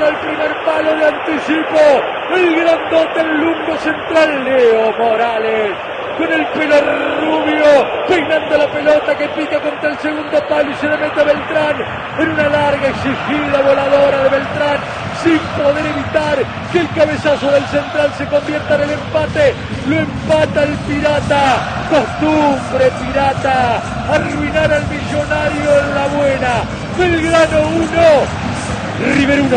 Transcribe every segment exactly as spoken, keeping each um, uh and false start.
para el primer palo de anticipo. El grandote, el lungo central, Leo Morales. Con el pelo rubio, peinando la pelota que pica contra el segundo palo y se le mete a Beltrán en una larga exigida voladora de Beltrán, sin poder evitar que el cabezazo del central se convierta en el empate. Lo empata el Pirata. Costumbre Pirata, arruinar al Millonario en la buena. Belgrano uno, River uno.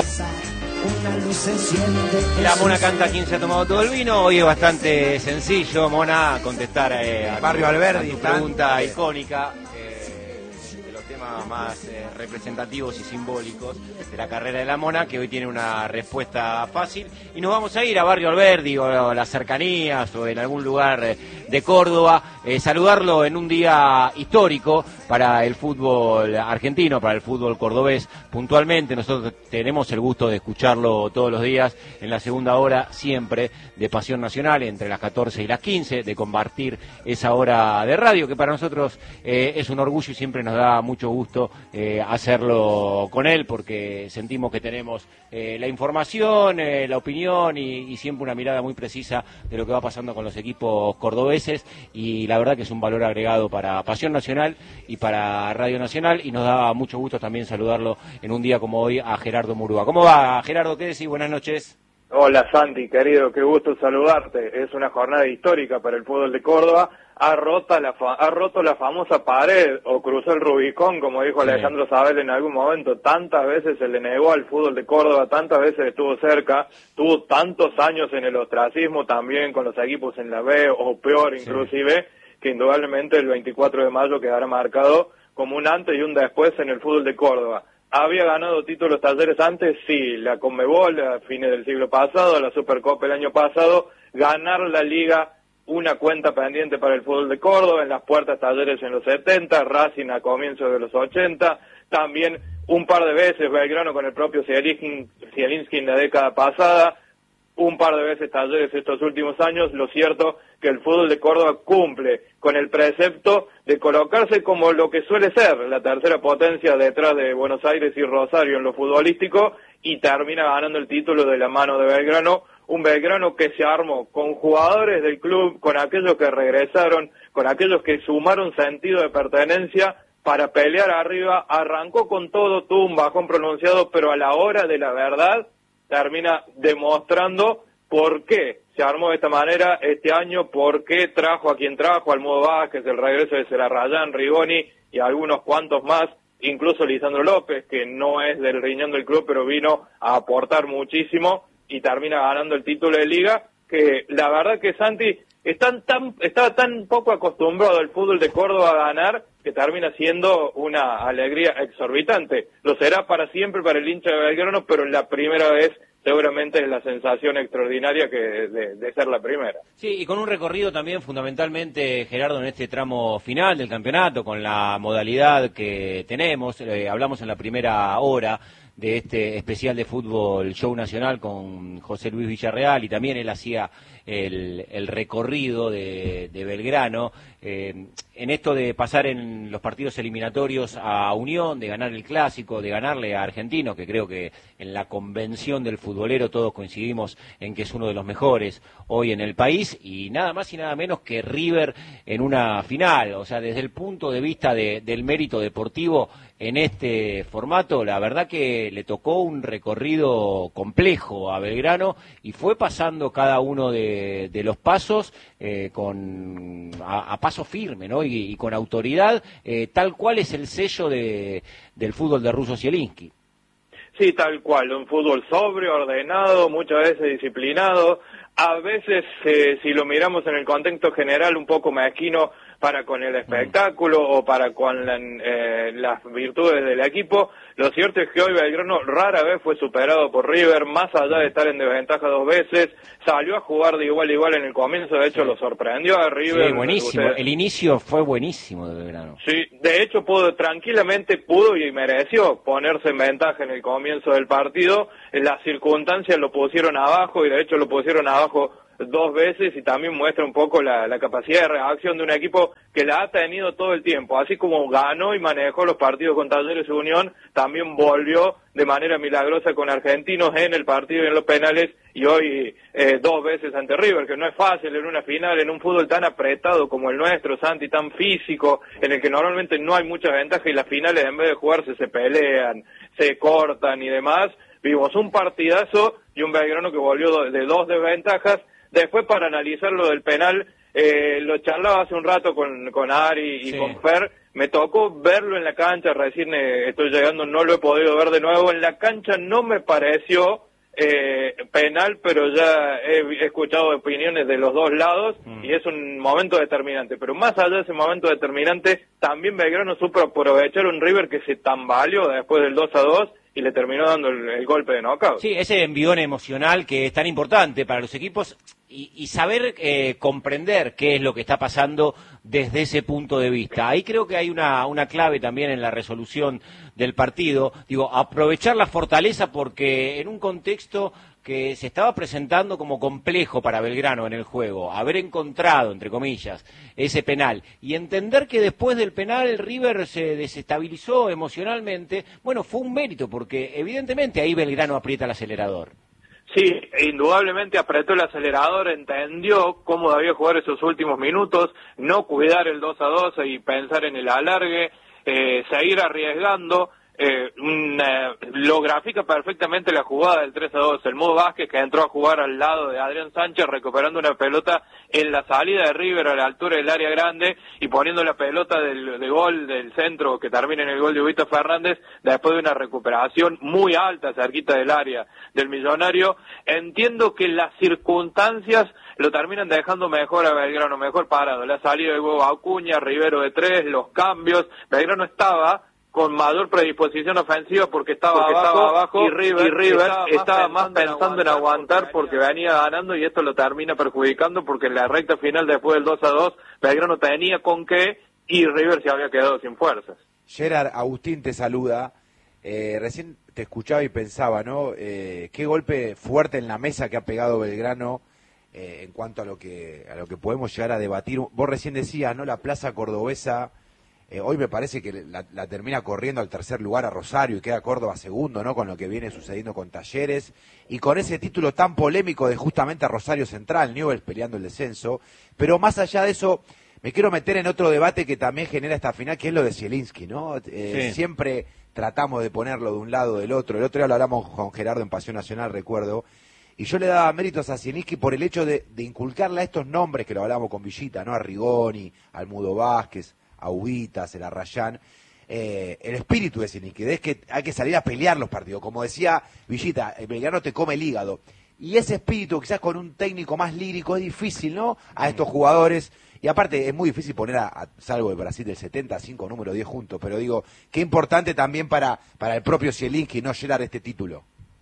La Mona canta quién se ha tomado todo el vino. Hoy es bastante sencillo, Mona, contestar eh, a Barrio Alberdi, a tu pregunta icónica, eh, de los temas más eh, representativos y simbólicos de la carrera de la Mona, que hoy tiene una respuesta fácil. Y nos vamos a ir a Barrio Alberdi o a las cercanías o en algún lugar eh, de Córdoba, eh, saludarlo en un día histórico para el fútbol argentino, para el fútbol cordobés puntualmente. Nosotros tenemos el gusto de escucharlo todos los días en la segunda hora, siempre de Pasión Nacional, entre las catorce y las quince, de compartir esa hora de radio, que para nosotros eh, es un orgullo y siempre nos da mucho gusto eh, hacerlo con él, porque sentimos que tenemos eh, la información, eh, la opinión y, y siempre una mirada muy precisa de lo que va pasando con los equipos cordobeses, y la verdad que es un valor agregado para Pasión Nacional y para Radio Nacional, y nos da mucho gusto también saludarlo en un día como hoy a Gerardo Murúa. ¿Cómo va, Gerardo? ¿Qué decís? Buenas noches. Hola Santi, querido, qué gusto saludarte. Es una jornada histórica para el fútbol de Córdoba. Ha roto la, fa ha roto la famosa pared, o cruzó el Rubicón, como dijo sí. Alejandro Sabel en algún momento. Tantas veces se le negó al fútbol de Córdoba, tantas veces estuvo cerca, tuvo tantos años en el ostracismo también con los equipos en la B, o peor inclusive, sí. que indudablemente el veinticuatro de mayo quedará marcado como un antes y un después en el fútbol de Córdoba. ¿Había ganado títulos Talleres antes? Sí, la Conmebol a fines del siglo pasado, la Supercopa el año pasado, ganar la Liga, una cuenta pendiente para el fútbol de Córdoba, en las puertas Talleres en los setenta, Racing a comienzos de los ochenta, también un par de veces Belgrano con el propio Zielinski en la década pasada, un par de veces Talleres estos últimos años. Lo cierto que el fútbol de Córdoba cumple con el precepto de colocarse como lo que suele ser la tercera potencia detrás de Buenos Aires y Rosario en lo futbolístico, y termina ganando el título de la mano de Belgrano, un Belgrano que se armó con jugadores del club, con aquellos que regresaron, con aquellos que sumaron sentido de pertenencia para pelear arriba. Arrancó con todo, tuvo un bajón pronunciado, pero a la hora de la verdad termina demostrando por qué se armó de esta manera este año, por qué trajo a quien trajo, al Modo Vázquez, el regreso de Celarrayán, Rigoni y algunos cuantos más, incluso Lisandro López, que no es del riñón del club, pero vino a aportar muchísimo y termina ganando el título de Liga, que la verdad que Santi están tan, estaba tan poco acostumbrado al fútbol de Córdoba a ganar, que termina siendo una alegría exorbitante. Lo será para siempre para el hincha de Belgrano, pero la primera vez seguramente es la sensación extraordinaria que de, de ser la primera. Sí, y con un recorrido también fundamentalmente, Gerardo, en este tramo final del campeonato, con la modalidad que tenemos. Eh, hablamos en la primera hora de este especial de fútbol show nacional con José Luis Villarreal, y también él hacía el, el recorrido de, de Belgrano, eh, en esto de pasar en los partidos eliminatorios a Unión, de ganar el Clásico, de ganarle a Argentinos, que creo que en la convención del futbolero todos coincidimos en que es uno de los mejores hoy en el país, y nada más y nada menos que River en una final. O sea, desde el punto de vista de, del mérito deportivo en este formato, la verdad que le tocó un recorrido complejo a Belgrano, y fue pasando cada uno de, de los pasos eh, con a, a paso firme, ¿no? Y, y con autoridad, eh, tal cual es el sello de, del fútbol de Russo Zielinski. Sí, tal cual, un fútbol sobrio, ordenado, muchas veces disciplinado, a veces, eh, si lo miramos en el contexto general, un poco mezquino para con el espectáculo mm. o para con la, eh, las virtudes del equipo. Lo cierto es que hoy Belgrano rara vez fue superado por River, más allá de estar en desventaja dos veces, salió a jugar de igual a igual en el comienzo, de hecho sí. lo sorprendió a River. Sí, buenísimo, el inicio fue buenísimo de Belgrano. Sí, de hecho pudo, tranquilamente pudo y mereció ponerse en ventaja en el comienzo del partido. Las circunstancias lo pusieron abajo, y de hecho lo pusieron abajo dos veces y también muestra un poco la, la capacidad de reacción de un equipo que la ha tenido todo el tiempo, así como ganó y manejó los partidos con Talleres y Unión, también volvió de manera milagrosa con Argentinos en el partido y en los penales, y hoy eh, dos veces ante River, que no es fácil en una final, en un fútbol tan apretado como el nuestro, Santi, tan físico, en el que normalmente no hay muchas ventajas y las finales en vez de jugarse se pelean, se cortan y demás. Vimos un partidazo y un Belgrano que volvió de dos desventajas. Después, para analizar lo del penal, eh, lo charlaba hace un rato con, con Ari y sí. con Fer, me tocó verlo en la cancha, recién eh, estoy llegando, no lo he podido ver de nuevo, en la cancha no me pareció eh, penal, pero ya he escuchado opiniones de los dos lados mm. y es un momento determinante, pero más allá de ese momento determinante, también Belgrano supo aprovechar un River que se tambaleó después del dos a dos, y le terminó dando el, el golpe de knockout. Sí, ese envión emocional que es tan importante para los equipos y, y saber eh, comprender qué es lo que está pasando desde ese punto de vista. Ahí creo que hay una, una clave también en la resolución del partido. Digo, aprovechar la fortaleza porque en un contexto que se estaba presentando como complejo para Belgrano en el juego, haber encontrado, entre comillas, ese penal, y entender que después del penal el River se desestabilizó emocionalmente, bueno, fue un mérito, porque evidentemente ahí Belgrano aprieta el acelerador. Sí, indudablemente apretó el acelerador, entendió cómo debía jugar esos últimos minutos, no cuidar el dos a dos y pensar en el alargue, eh, seguir arriesgando. Eh, una, lo grafica perfectamente la jugada del tres a dos, el Mudo Vázquez que entró a jugar al lado de Adrián Sánchez recuperando una pelota en la salida de River a la altura del área grande y poniendo la pelota del, de gol del centro que termina en el gol de Ubito Fernández después de una recuperación muy alta cerquita del área del Millonario. Entiendo que las circunstancias lo terminan dejando mejor a Belgrano, mejor parado, la salida de Hugo Acuña, Rivero de tres, los cambios. Belgrano estaba con mayor predisposición ofensiva porque estaba, porque abajo, estaba abajo y River, y River estaba, estaba más pensando, pensando en aguantar porque venía ganando y esto lo termina perjudicando porque en la recta final después del dos a dos Belgrano tenía con qué y River se había quedado sin fuerzas. Gerard, Agustín te saluda. Eh, recién te escuchaba y pensaba, ¿no? Eh, qué golpe fuerte en la mesa que ha pegado Belgrano eh, en cuanto a lo que a lo que podemos llegar a debatir. Vos recién decías, ¿no? La plaza cordobesa. Eh, hoy me parece que la, la termina corriendo al tercer lugar a Rosario y queda Córdoba segundo, ¿no? Con lo que viene sucediendo con Talleres y con ese título tan polémico de justamente a Rosario Central, Newell's peleando el descenso. Pero más allá de eso, me quiero meter en otro debate que también genera esta final, que es lo de Zielinski, ¿no? Eh, sí. Siempre tratamos de ponerlo de un lado o del otro. El otro día lo hablamos con Gerardo en Pasión Nacional, recuerdo. Y yo le daba méritos a Zielinski por el hecho de, de inculcarle a estos nombres que lo hablamos con Villita, ¿no? A Rigoni, al Mudo Vázquez, a Ubitas, el Arrayán, eh, el espíritu de Zielinski, es que hay que salir a pelear los partidos, como decía Villita, el Belgrano te come el hígado, y ese espíritu quizás con un técnico más lírico es difícil, ¿no? A estos jugadores, y aparte es muy difícil poner a, a salvo el Brasil del setenta a cinco, número diez juntos, pero digo, qué importante también para, para el propio Zielinski no llenar este título.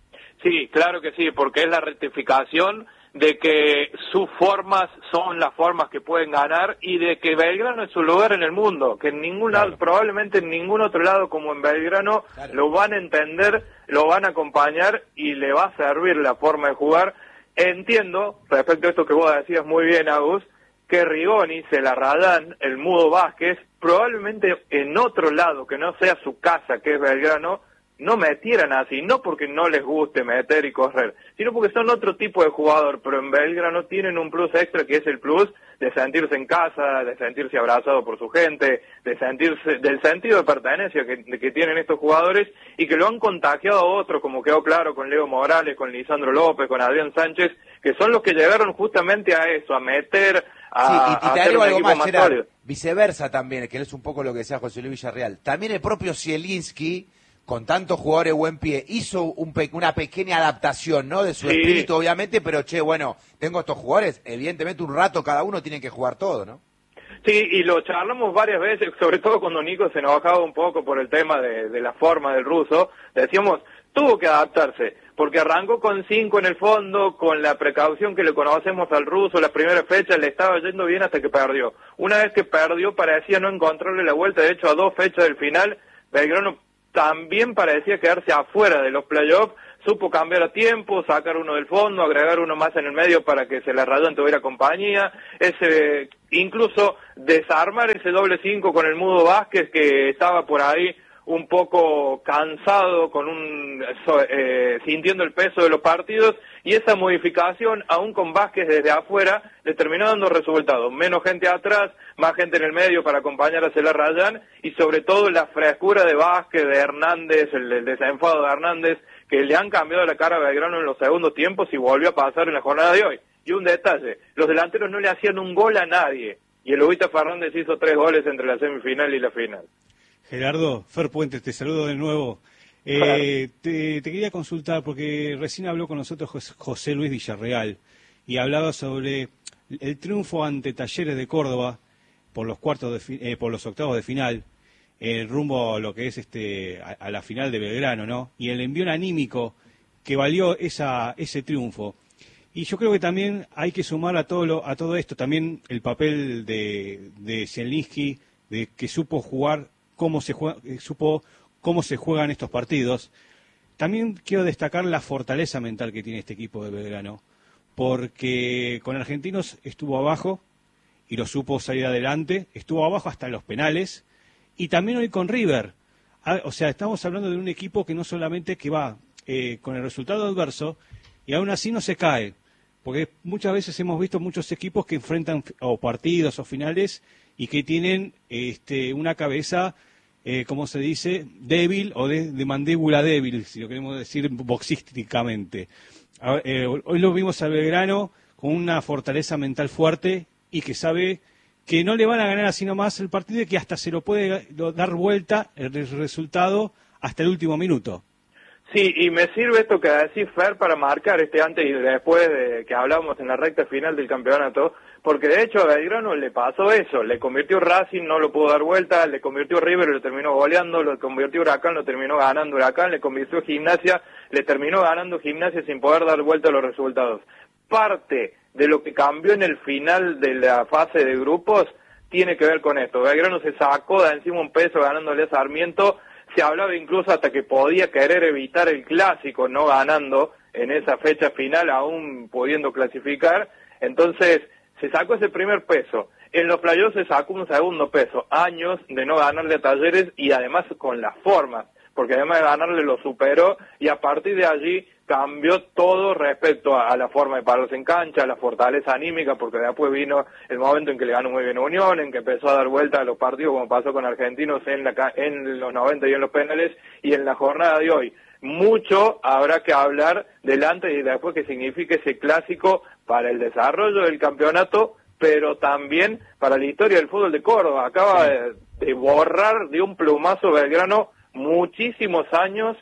Sí, claro que sí, porque es la rectificación de que sus formas son las formas que pueden ganar y de que Belgrano es su lugar en el mundo, que en ningún claro. lado, probablemente en ningún otro lado como en Belgrano, claro. lo van a entender, lo van a acompañar y le va a servir la forma de jugar. Entiendo, respecto a esto que vos decías muy bien, Agus, que Rigoni, Celarrayán, el Mudo Vázquez, probablemente en otro lado que no sea su casa, que es Belgrano, no metieran así, no porque no les guste meter y correr, sino porque son otro tipo de jugador, pero en Belgrano tienen un plus extra que es el plus de sentirse en casa, de sentirse abrazado por su gente, de sentirse, del sentido de pertenencia que, de que tienen estos jugadores y que lo han contagiado a otros, como quedó claro con Leo Morales, con Lisandro López, con Adrián Sánchez, que son los que llegaron justamente a eso, a meter, a, sí, y, y te a hacer un algo equipo más, más sólido. Viceversa también, que es un poco lo que decía José Luis Villarreal, también el propio Zielinski, con tantos jugadores de buen pie, hizo un pe una pequeña adaptación, ¿no? De su sí. espíritu, obviamente, pero, che, bueno, tengo estos jugadores, evidentemente un rato cada uno tiene que jugar todo, ¿no? Sí, y lo charlamos varias veces, sobre todo cuando Nico se enojaba un poco por el tema de, de la forma del ruso, decíamos, tuvo que adaptarse, porque arrancó con cinco en el fondo, con la precaución que le conocemos al ruso, las primeras fechas le estaba yendo bien hasta que perdió. Una vez que perdió parecía no encontrarle la vuelta, de hecho a dos fechas del final, Belgrano también parecía quedarse afuera de los playoffs, supo cambiar a tiempo, sacar uno del fondo, agregar uno más en el medio para que se la Rayón tuviera compañía, ese incluso desarmar ese doble cinco con el Mudo Vázquez que estaba por ahí un poco cansado, con un eh, sintiendo el peso de los partidos, y esa modificación, aún con Vázquez desde afuera, le terminó dando resultados. Menos gente atrás, más gente en el medio para acompañar a Cela Rayán, y sobre todo la frescura de Vázquez, de Hernández, el, el desenfado de Hernández, que le han cambiado la cara a Belgrano en los segundos tiempos y volvió a pasar en la jornada de hoy. Y un detalle, los delanteros no le hacían un gol a nadie, y el Lobito Fernández hizo tres goles entre la semifinal y la final. Gerardo, Fer Puentes, te saludo de nuevo. Eh, te, te quería consultar porque recién habló con nosotros José Luis Villarreal y hablaba sobre el triunfo ante Talleres de Córdoba por los cuartos de, eh, por los octavos de final, el rumbo a lo que es este a, a la final de Belgrano, ¿no? Y el envío anímico que valió esa ese triunfo. Y yo creo que también hay que sumar a todo lo, a todo esto también el papel de de Zielinski, de que supo jugar cómo se juega, supo cómo se juegan estos partidos. También quiero destacar la fortaleza mental que tiene este equipo de Belgrano, porque con Argentinos estuvo abajo y lo supo salir adelante, estuvo abajo hasta los penales, y también hoy con River. O sea, estamos hablando de un equipo que no solamente que va eh, con el resultado adverso y aún así no se cae, porque muchas veces hemos visto muchos equipos que enfrentan o partidos o finales y que tienen este, una cabeza, eh, como se dice, débil o de, de mandíbula débil, si lo queremos decir boxísticamente. A, eh, hoy lo vimos a Belgrano con una fortaleza mental fuerte y que sabe que no le van a ganar así nomás el partido y que hasta se lo puede dar vuelta el resultado hasta el último minuto. Sí, y me sirve esto que decís, Fer, para marcar este antes y después de que hablamos en la recta final del campeonato, porque de hecho a Belgrano le pasó eso, le convirtió Racing, no lo pudo dar vuelta, le convirtió River, lo terminó goleando, lo convirtió Huracán, lo terminó ganando Huracán, le convirtió Gimnasia, le terminó ganando Gimnasia sin poder dar vuelta a los resultados. Parte de lo que cambió en el final de la fase de grupos tiene que ver con esto. Belgrano se sacó de encima un peso ganándole a Sarmiento. Se hablaba incluso hasta que podía querer evitar el clásico, no ganando en esa fecha final, aún pudiendo clasificar. Entonces, se sacó ese primer peso. En los playoffs se sacó un segundo peso. Años de no ganarle a Talleres y además con las formas, porque además de ganarle lo superó y a partir de allí cambió todo respecto a, a la forma de pararse en cancha, a la fortaleza anímica, porque después vino el momento en que le ganó muy bien a Unión, en que empezó a dar vuelta a los partidos como pasó con Argentinos en, la, en los noventa y en los penales, y en la jornada de hoy. Mucho habrá que hablar del antes y después que significa ese clásico para el desarrollo del campeonato, pero también para la historia del fútbol de Córdoba. Acaba de, de borrar de un plumazo Belgrano muchísimos años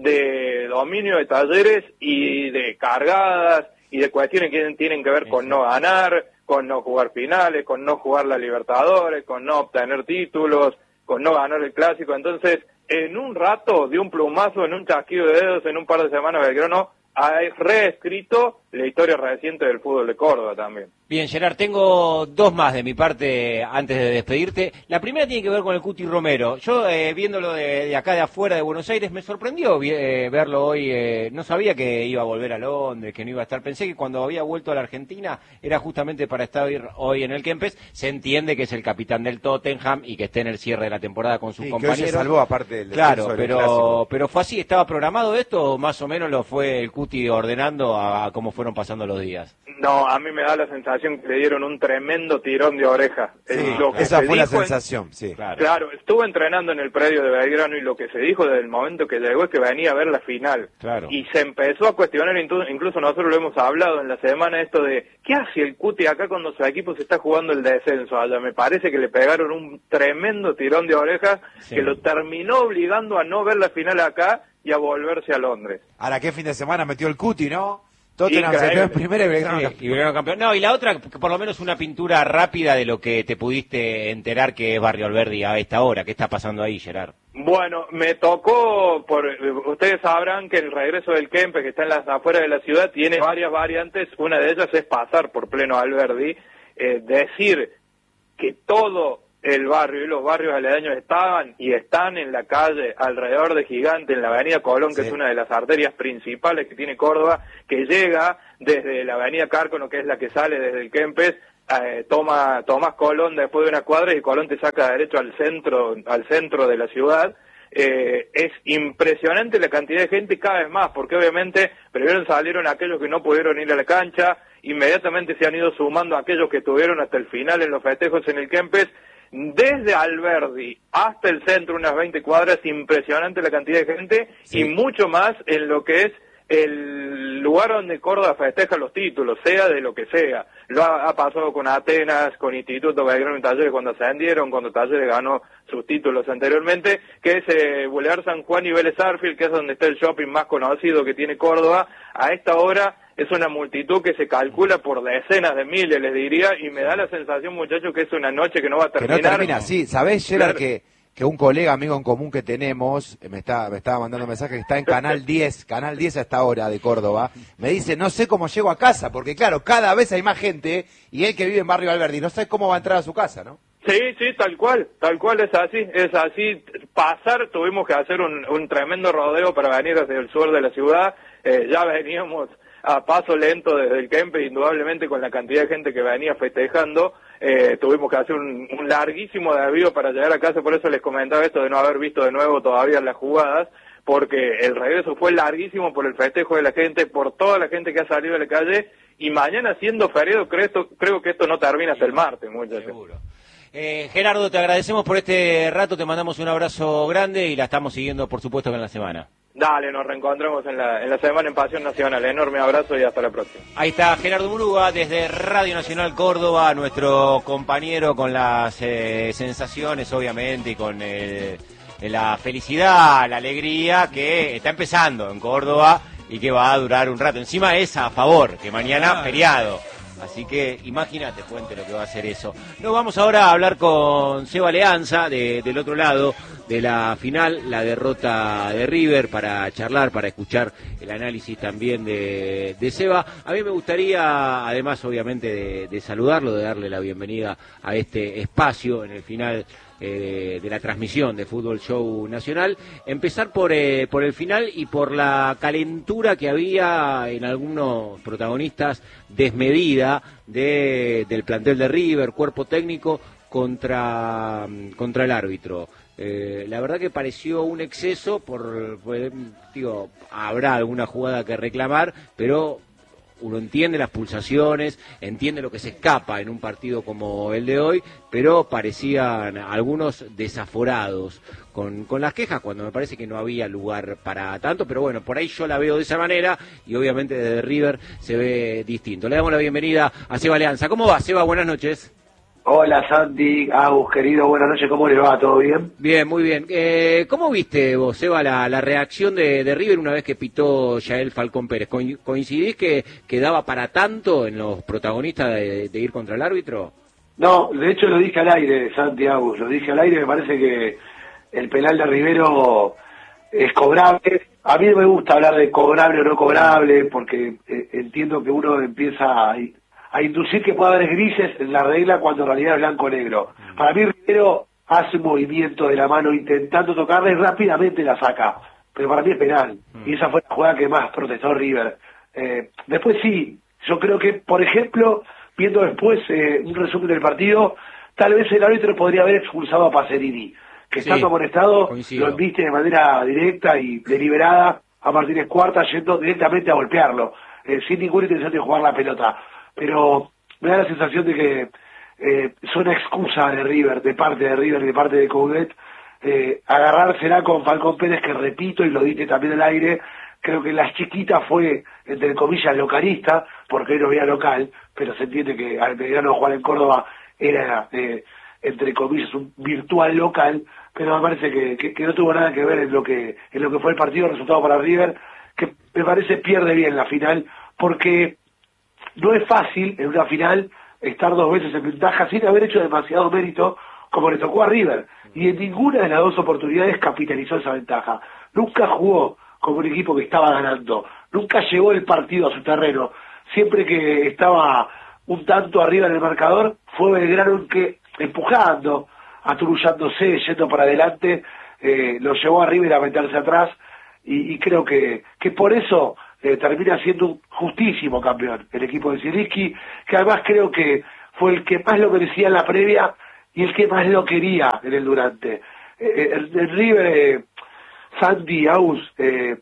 de dominio de Talleres y de cargadas y de cuestiones que tienen que ver con no ganar, con no jugar finales, con no jugar la Libertadores, con no obtener títulos, con no ganar el clásico. Entonces, en un rato, de un plumazo, en un chasquido de dedos, en un par de semanas, Belgrano ha reescrito la historia reciente del fútbol de Córdoba también. Bien, Gerard, tengo dos más de mi parte antes de despedirte. La primera tiene que ver con el Cuti Romero. Yo, eh, viéndolo de, de acá de afuera de Buenos Aires, me sorprendió eh, verlo hoy. Eh, no sabía que iba a volver a Londres, que no iba a estar. Pensé que cuando había vuelto a la Argentina era justamente para estar hoy en el Kempes. Se entiende que es el capitán del Tottenham y que esté en el cierre de la temporada con sus sí, compañeros. Que hoy se salvó aparte del Claro, del pero clásico. pero fue así. ¿Estaba programado esto o más o menos lo fue el Cuti ordenando a, a cómo fueron pasando los días? No, a mí me da la sensación que le dieron un tremendo tirón de oreja. Sí, Es lo que esa se fue la dijo en- sensación, sí. Claro. Claro, estuvo entrenando en el predio de Belgrano y lo que se dijo desde el momento que llegó es que venía a ver la final. Claro. Y se empezó a cuestionar, intu- incluso nosotros lo hemos hablado en la semana, esto de ¿qué hace el Cuti acá cuando su equipo se está jugando el descenso allá? Me parece que le pegaron un tremendo tirón de orejas Sí. que lo terminó obligando a no ver la final acá y a volverse a Londres. Ahora, ¿qué fin de semana metió el Cuti, no? Tottenham se Increíble. quedó en primera y Belgrano Sí, campeón. y Belgrano campeón. No, y la otra, que por lo menos una pintura rápida de lo que te pudiste enterar que es Barrio Alberdi a esta hora. ¿Qué está pasando ahí, Gerard? Bueno, me tocó, por ustedes sabrán que el regreso del Kempes, que está en las afueras de la ciudad, tiene varias variantes. Una de ellas es pasar por pleno Alberdi, eh, decir que todo el barrio y los barrios aledaños estaban y están en la calle alrededor de Gigante, en la avenida Colón, que sí. es una de las arterias principales que tiene Córdoba, que llega desde la avenida Cárcono, que es la que sale desde el Kempes, eh, toma Tomás Colón después de una cuadra y Colón te saca derecho al centro, al centro de la ciudad. Eh, es impresionante la cantidad de gente, cada vez más, porque obviamente primero salieron aquellos que no pudieron ir a la cancha, inmediatamente se han ido sumando aquellos que estuvieron hasta el final en los festejos en el Kempes, desde Alberdi hasta el centro, unas veinte cuadras, impresionante la cantidad de gente, sí. y mucho más en lo que es el lugar donde Córdoba festeja los títulos, sea de lo que sea. Lo ha, ha pasado con Atenas, con Instituto Belgrano y Talleres cuando ascendieron, cuando Talleres ganó sus títulos anteriormente, que es eh, Boulevard San Juan y Vélez Sarsfield, que es donde está el shopping más conocido que tiene Córdoba. A esta hora es una multitud que se calcula por decenas de miles, les diría, y me da la sensación, muchachos, que es una noche que no va a terminar. Que no termina, sí. ¿Sabés, Gerard, claro. que... que un colega amigo en común que tenemos, me está me estaba mandando un mensaje que está en Canal diez, Canal diez a esta hora de Córdoba, me dice, no sé cómo llego a casa, porque claro, cada vez hay más gente, y él que vive en Barrio Alberdi, no sabe cómo va a entrar a su casa, ¿no? Sí, sí, tal cual, tal cual es así, es así. Pasar, tuvimos que hacer un, un tremendo rodeo para venir hacia el sur de la ciudad, eh, ya veníamos a paso lento desde el Kempes, indudablemente con la cantidad de gente que venía festejando, eh, tuvimos que hacer un, un larguísimo desvío para llegar a casa, por eso les comentaba esto de no haber visto de nuevo todavía las jugadas, porque el regreso fue larguísimo por el festejo de la gente, por toda la gente que ha salido de la calle, y mañana siendo feriado creo, esto, creo que esto no termina hasta el martes, muchachos. Seguro. Eh, Gerardo, te agradecemos por este rato, te mandamos un abrazo grande y la estamos siguiendo, por supuesto, en la semana. Dale, nos reencontramos en la, en la semana en Pasión Nacional. Enorme abrazo y hasta la próxima. Ahí está Gerardo Murúa desde Radio Nacional Córdoba, nuestro compañero con las eh, sensaciones, obviamente, y con el, la felicidad, la alegría que está empezando en Córdoba y que va a durar un rato. Encima es a favor, que mañana ah, feriado. Así que imagínate, Fuente, lo que va a hacer eso. Nos vamos ahora a hablar con Seba Leanza, de, del otro lado de la final, la derrota de River, para charlar, para escuchar el análisis también de, de Seba. A mí me gustaría, además, obviamente, de, de saludarlo, de darle la bienvenida a este espacio en el final eh, de la transmisión de Fútbol Show Nacional, empezar por, eh, por el final y por la calentura que había en algunos protagonistas desmedida de, del plantel de River, cuerpo técnico, contra, contra el árbitro. Eh, la verdad que pareció un exceso, por, por digo, habrá alguna jugada que reclamar, pero uno entiende las pulsaciones, entiende lo que se escapa en un partido como el de hoy, pero parecían algunos desaforados con, con las quejas, cuando me parece que no había lugar para tanto, pero bueno, por ahí yo la veo de esa manera, y obviamente desde River se ve distinto. Le damos la bienvenida a Seba Leanza. ¿Cómo va, Seba? Buenas noches. Hola Santi, Agus, querido, buenas noches, ¿cómo les va? ¿Todo bien? Bien, muy bien. Eh, ¿Cómo viste vos, Seba, la, la reacción de, de River una vez que pitó Yael Falcón Pérez? ¿Coincidís que, que daba para tanto en los protagonistas de, de ir contra el árbitro? No, de hecho lo dije al aire, Santi, Agus, lo dije al aire, me parece que el penal de Rivero es cobrable. A mí no me gusta hablar de cobrable o no cobrable, porque eh, entiendo que uno empieza a... a inducir que pueda haber grises en la regla cuando en realidad es blanco-negro. Para mí Rivero hace un movimiento de la mano intentando tocarle y rápidamente la saca, pero para mí es penal, mm. y esa fue la jugada que más protestó River. Eh, después sí, yo creo que, por ejemplo, viendo después eh, un resumen del partido, tal vez el árbitro podría haber expulsado a Pacerini, que sí, estando amonestado coincido. Lo enviste de manera directa y deliberada a Martínez Cuarta, yendo directamente a golpearlo, eh, sin ninguna intención de jugar la pelota. Pero me da la sensación de que eh, es una excusa de River, de parte de River y de parte de Coudet, eh, agarrársela con Falcón Pérez, que repito, y lo dije también al aire, creo que la chiquita fue, entre comillas, localista, porque no había local, pero se entiende que al Belgrano jugar en Córdoba era, eh, entre comillas, un virtual local, pero me parece que, que, que no tuvo nada que ver en lo que, en lo que fue el partido, el resultado para River, que me parece pierde bien la final, porque no es fácil en una final estar dos veces en ventaja sin haber hecho demasiado mérito como le tocó a River, y en ninguna de las dos oportunidades capitalizó esa ventaja. Nunca jugó como un equipo que estaba ganando, nunca llevó el partido a su terreno. Siempre que estaba un tanto arriba en el marcador fue Belgrano que, empujando, aturullándose, yendo para adelante, eh, lo llevó a River a meterse atrás, y, y creo que, que por eso eh, termina siendo un justísimo campeón el equipo de Zielinski, que además creo que fue el que más lo merecía en la previa y el que más lo quería en el durante. Eh, el, el River, eh, Santi, Aus, eh,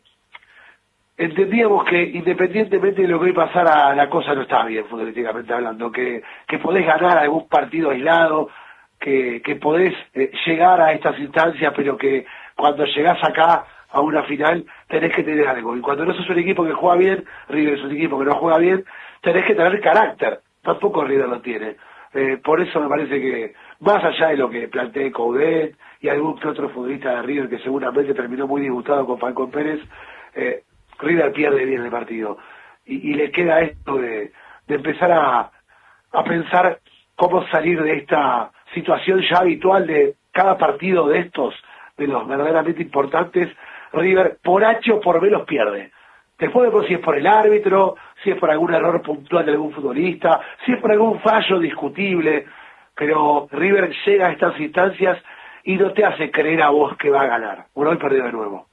entendíamos que independientemente de lo que hoy pasara, la cosa no estaba bien futbolísticamente hablando, que, que podés ganar algún partido aislado, que, que podés eh, llegar a estas instancias, pero que cuando llegás acá a una final tenés que tener algo. Y cuando no sos un equipo que juega bien, River es un equipo que no juega bien, tenés que tener carácter. Tampoco River lo tiene. Eh, por eso me parece que, más allá de lo que planteé Coudet y algún que otro futbolista de River que seguramente terminó muy disgustado con Falcón Pérez, eh, River pierde bien el partido. Y, y le queda esto de, de empezar a, a pensar cómo salir de esta situación ya habitual de cada partido de estos, de los verdaderamente importantes. River por H o por B los pierde. Después de por si es por el árbitro, si es por algún error puntual de algún futbolista, si es por algún fallo discutible, pero River llega a estas instancias y no te hace creer a vos que va a ganar. Bueno, hoy perdió de nuevo.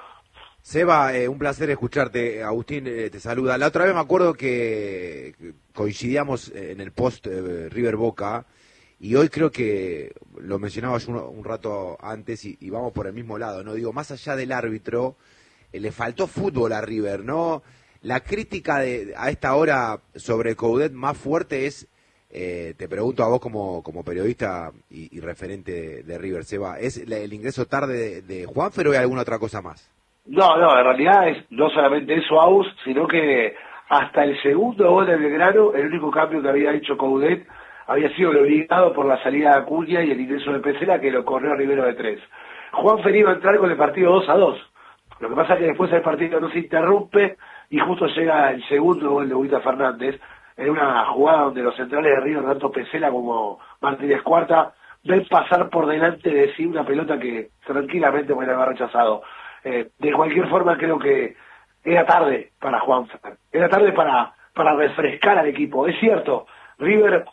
Seba, eh, un placer escucharte. Agustín eh, te saluda. La otra vez me acuerdo que coincidíamos en el post eh, River Boca, y hoy creo que lo mencionabas un, un rato antes y, y vamos por el mismo lado, ¿no? Digo, más allá del árbitro, eh, le faltó fútbol a River, ¿no? La crítica de, a esta hora sobre Coudet más fuerte es, eh, te pregunto a vos como, como periodista y, y referente de, de River, Seba, ¿es el, el ingreso tarde de, de Juanfer o hay alguna otra cosa más? No, no, en realidad es no solamente eso, Aus, sino que hasta el segundo gol de Belgrano, el único cambio que había hecho Coudet había sido el obligado por la salida de Acuña y el ingreso de Pesela, que lo corrió a Rivero de tres. Juanfer iba a entrar con el partido dos a dos. Lo que pasa es que después el partido no se interrumpe y justo llega el segundo gol de Huita Fernández en una jugada donde los centrales de River, tanto Pesela como Martínez Cuarta, ven pasar por delante de sí una pelota que tranquilamente puede haber rechazado. Eh, de cualquier forma creo que era tarde para Juanfer, era tarde para, para refrescar al equipo. Es cierto, River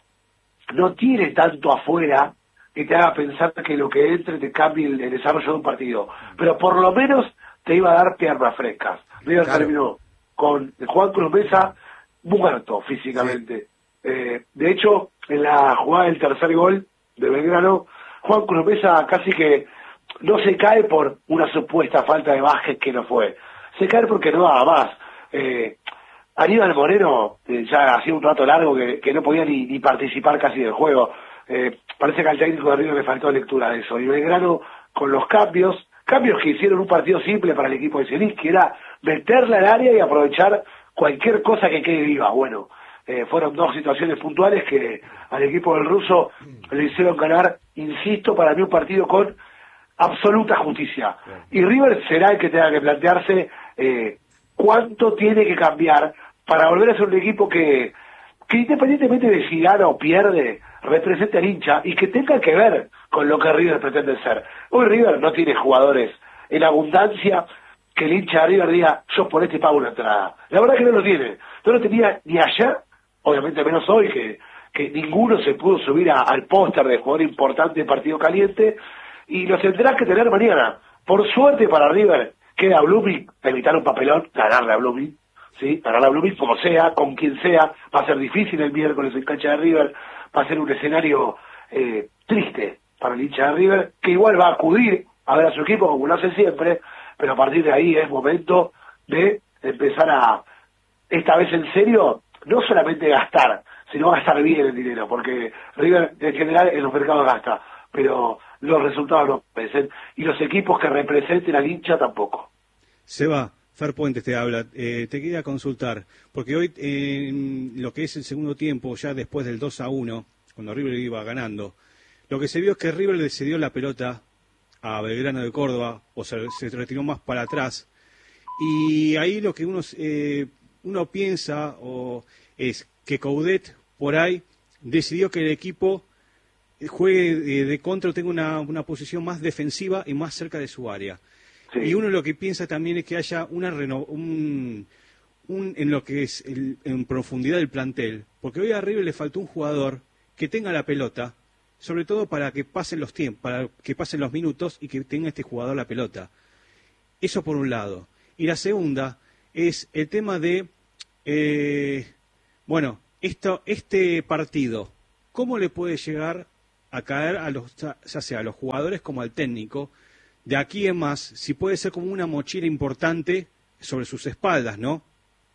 no tiene tanto afuera que te haga pensar que lo que entre te cambie el, el desarrollo de un partido, pero por lo menos te iba a dar piernas frescas. River claro. Terminó con Juan Cruz Mesa muerto físicamente. Sí. Eh, de hecho, en la jugada del tercer gol de Belgrano, Juan Cruz Mesa casi que no se cae por una supuesta falta de Vázquez que no fue, se cae porque no daba más. Eh, Aníbal Moreno eh, ya hacía un rato largo que, que no podía ni, ni participar casi del juego. Eh, parece que al técnico de River le faltó lectura de eso. Y Belgrano, con los cambios, cambios que hicieron un partido simple para el equipo de Zielinski, que era meterla al área y aprovechar cualquier cosa que quede viva. Bueno, eh, fueron dos situaciones puntuales que al equipo del ruso le hicieron ganar, insisto, para mí un partido con absoluta justicia. Y River será el que tenga que plantearse eh, cuánto tiene que cambiar para volver a ser un equipo que, que independientemente de si gana o pierde, represente al hincha y que tenga que ver con lo que River pretende ser. Hoy River no tiene jugadores en abundancia que el hincha de River diga, yo por este pago una entrada. La verdad que no lo tiene. No lo tenía ni ayer, obviamente menos hoy, que, que ninguno se pudo subir a, al póster de jugador importante de partido caliente, y lo tendrás que tener mañana. Por suerte para River, queda Blooming, evitar un papelón, ganarle a Blooming, ¿sí? Ganarle a Blooming como sea, con quien sea. Va a ser difícil el miércoles en cancha de River, va a ser un escenario eh, triste para el hincha de River, que igual va a acudir a ver a su equipo como lo hace siempre, pero a partir de ahí es momento de empezar a, esta vez en serio, no solamente gastar, sino gastar bien el dinero, porque River en general en los mercados gasta, pero los resultados no aparecen, y los equipos que representen al hincha tampoco. Seba, Fer Puentes te habla, eh, te quería consultar, porque hoy eh, en lo que es el segundo tiempo, ya después del dos a uno, cuando River iba ganando, lo que se vio es que River le cedió la pelota a Belgrano de Córdoba, o sea, se retiró más para atrás, y ahí lo que uno, eh, uno piensa o es que Coudet por ahí decidió que el equipo juegue de, de contra o tenga una, una posición más defensiva y más cerca de su área. Sí. Y uno lo que piensa también es que haya una reno, un, un en lo que es el, en profundidad del plantel, porque hoy a River le faltó un jugador que tenga la pelota, sobre todo para que pasen los tiempos, para que pasen los minutos y que tenga este jugador la pelota. Eso por un lado. Y la segunda es el tema de, eh, bueno, esto, este partido, ¿cómo le puede llegar a caer a los, ya sea a los jugadores como al técnico? De aquí en más, si puede ser como una mochila importante sobre sus espaldas, ¿no?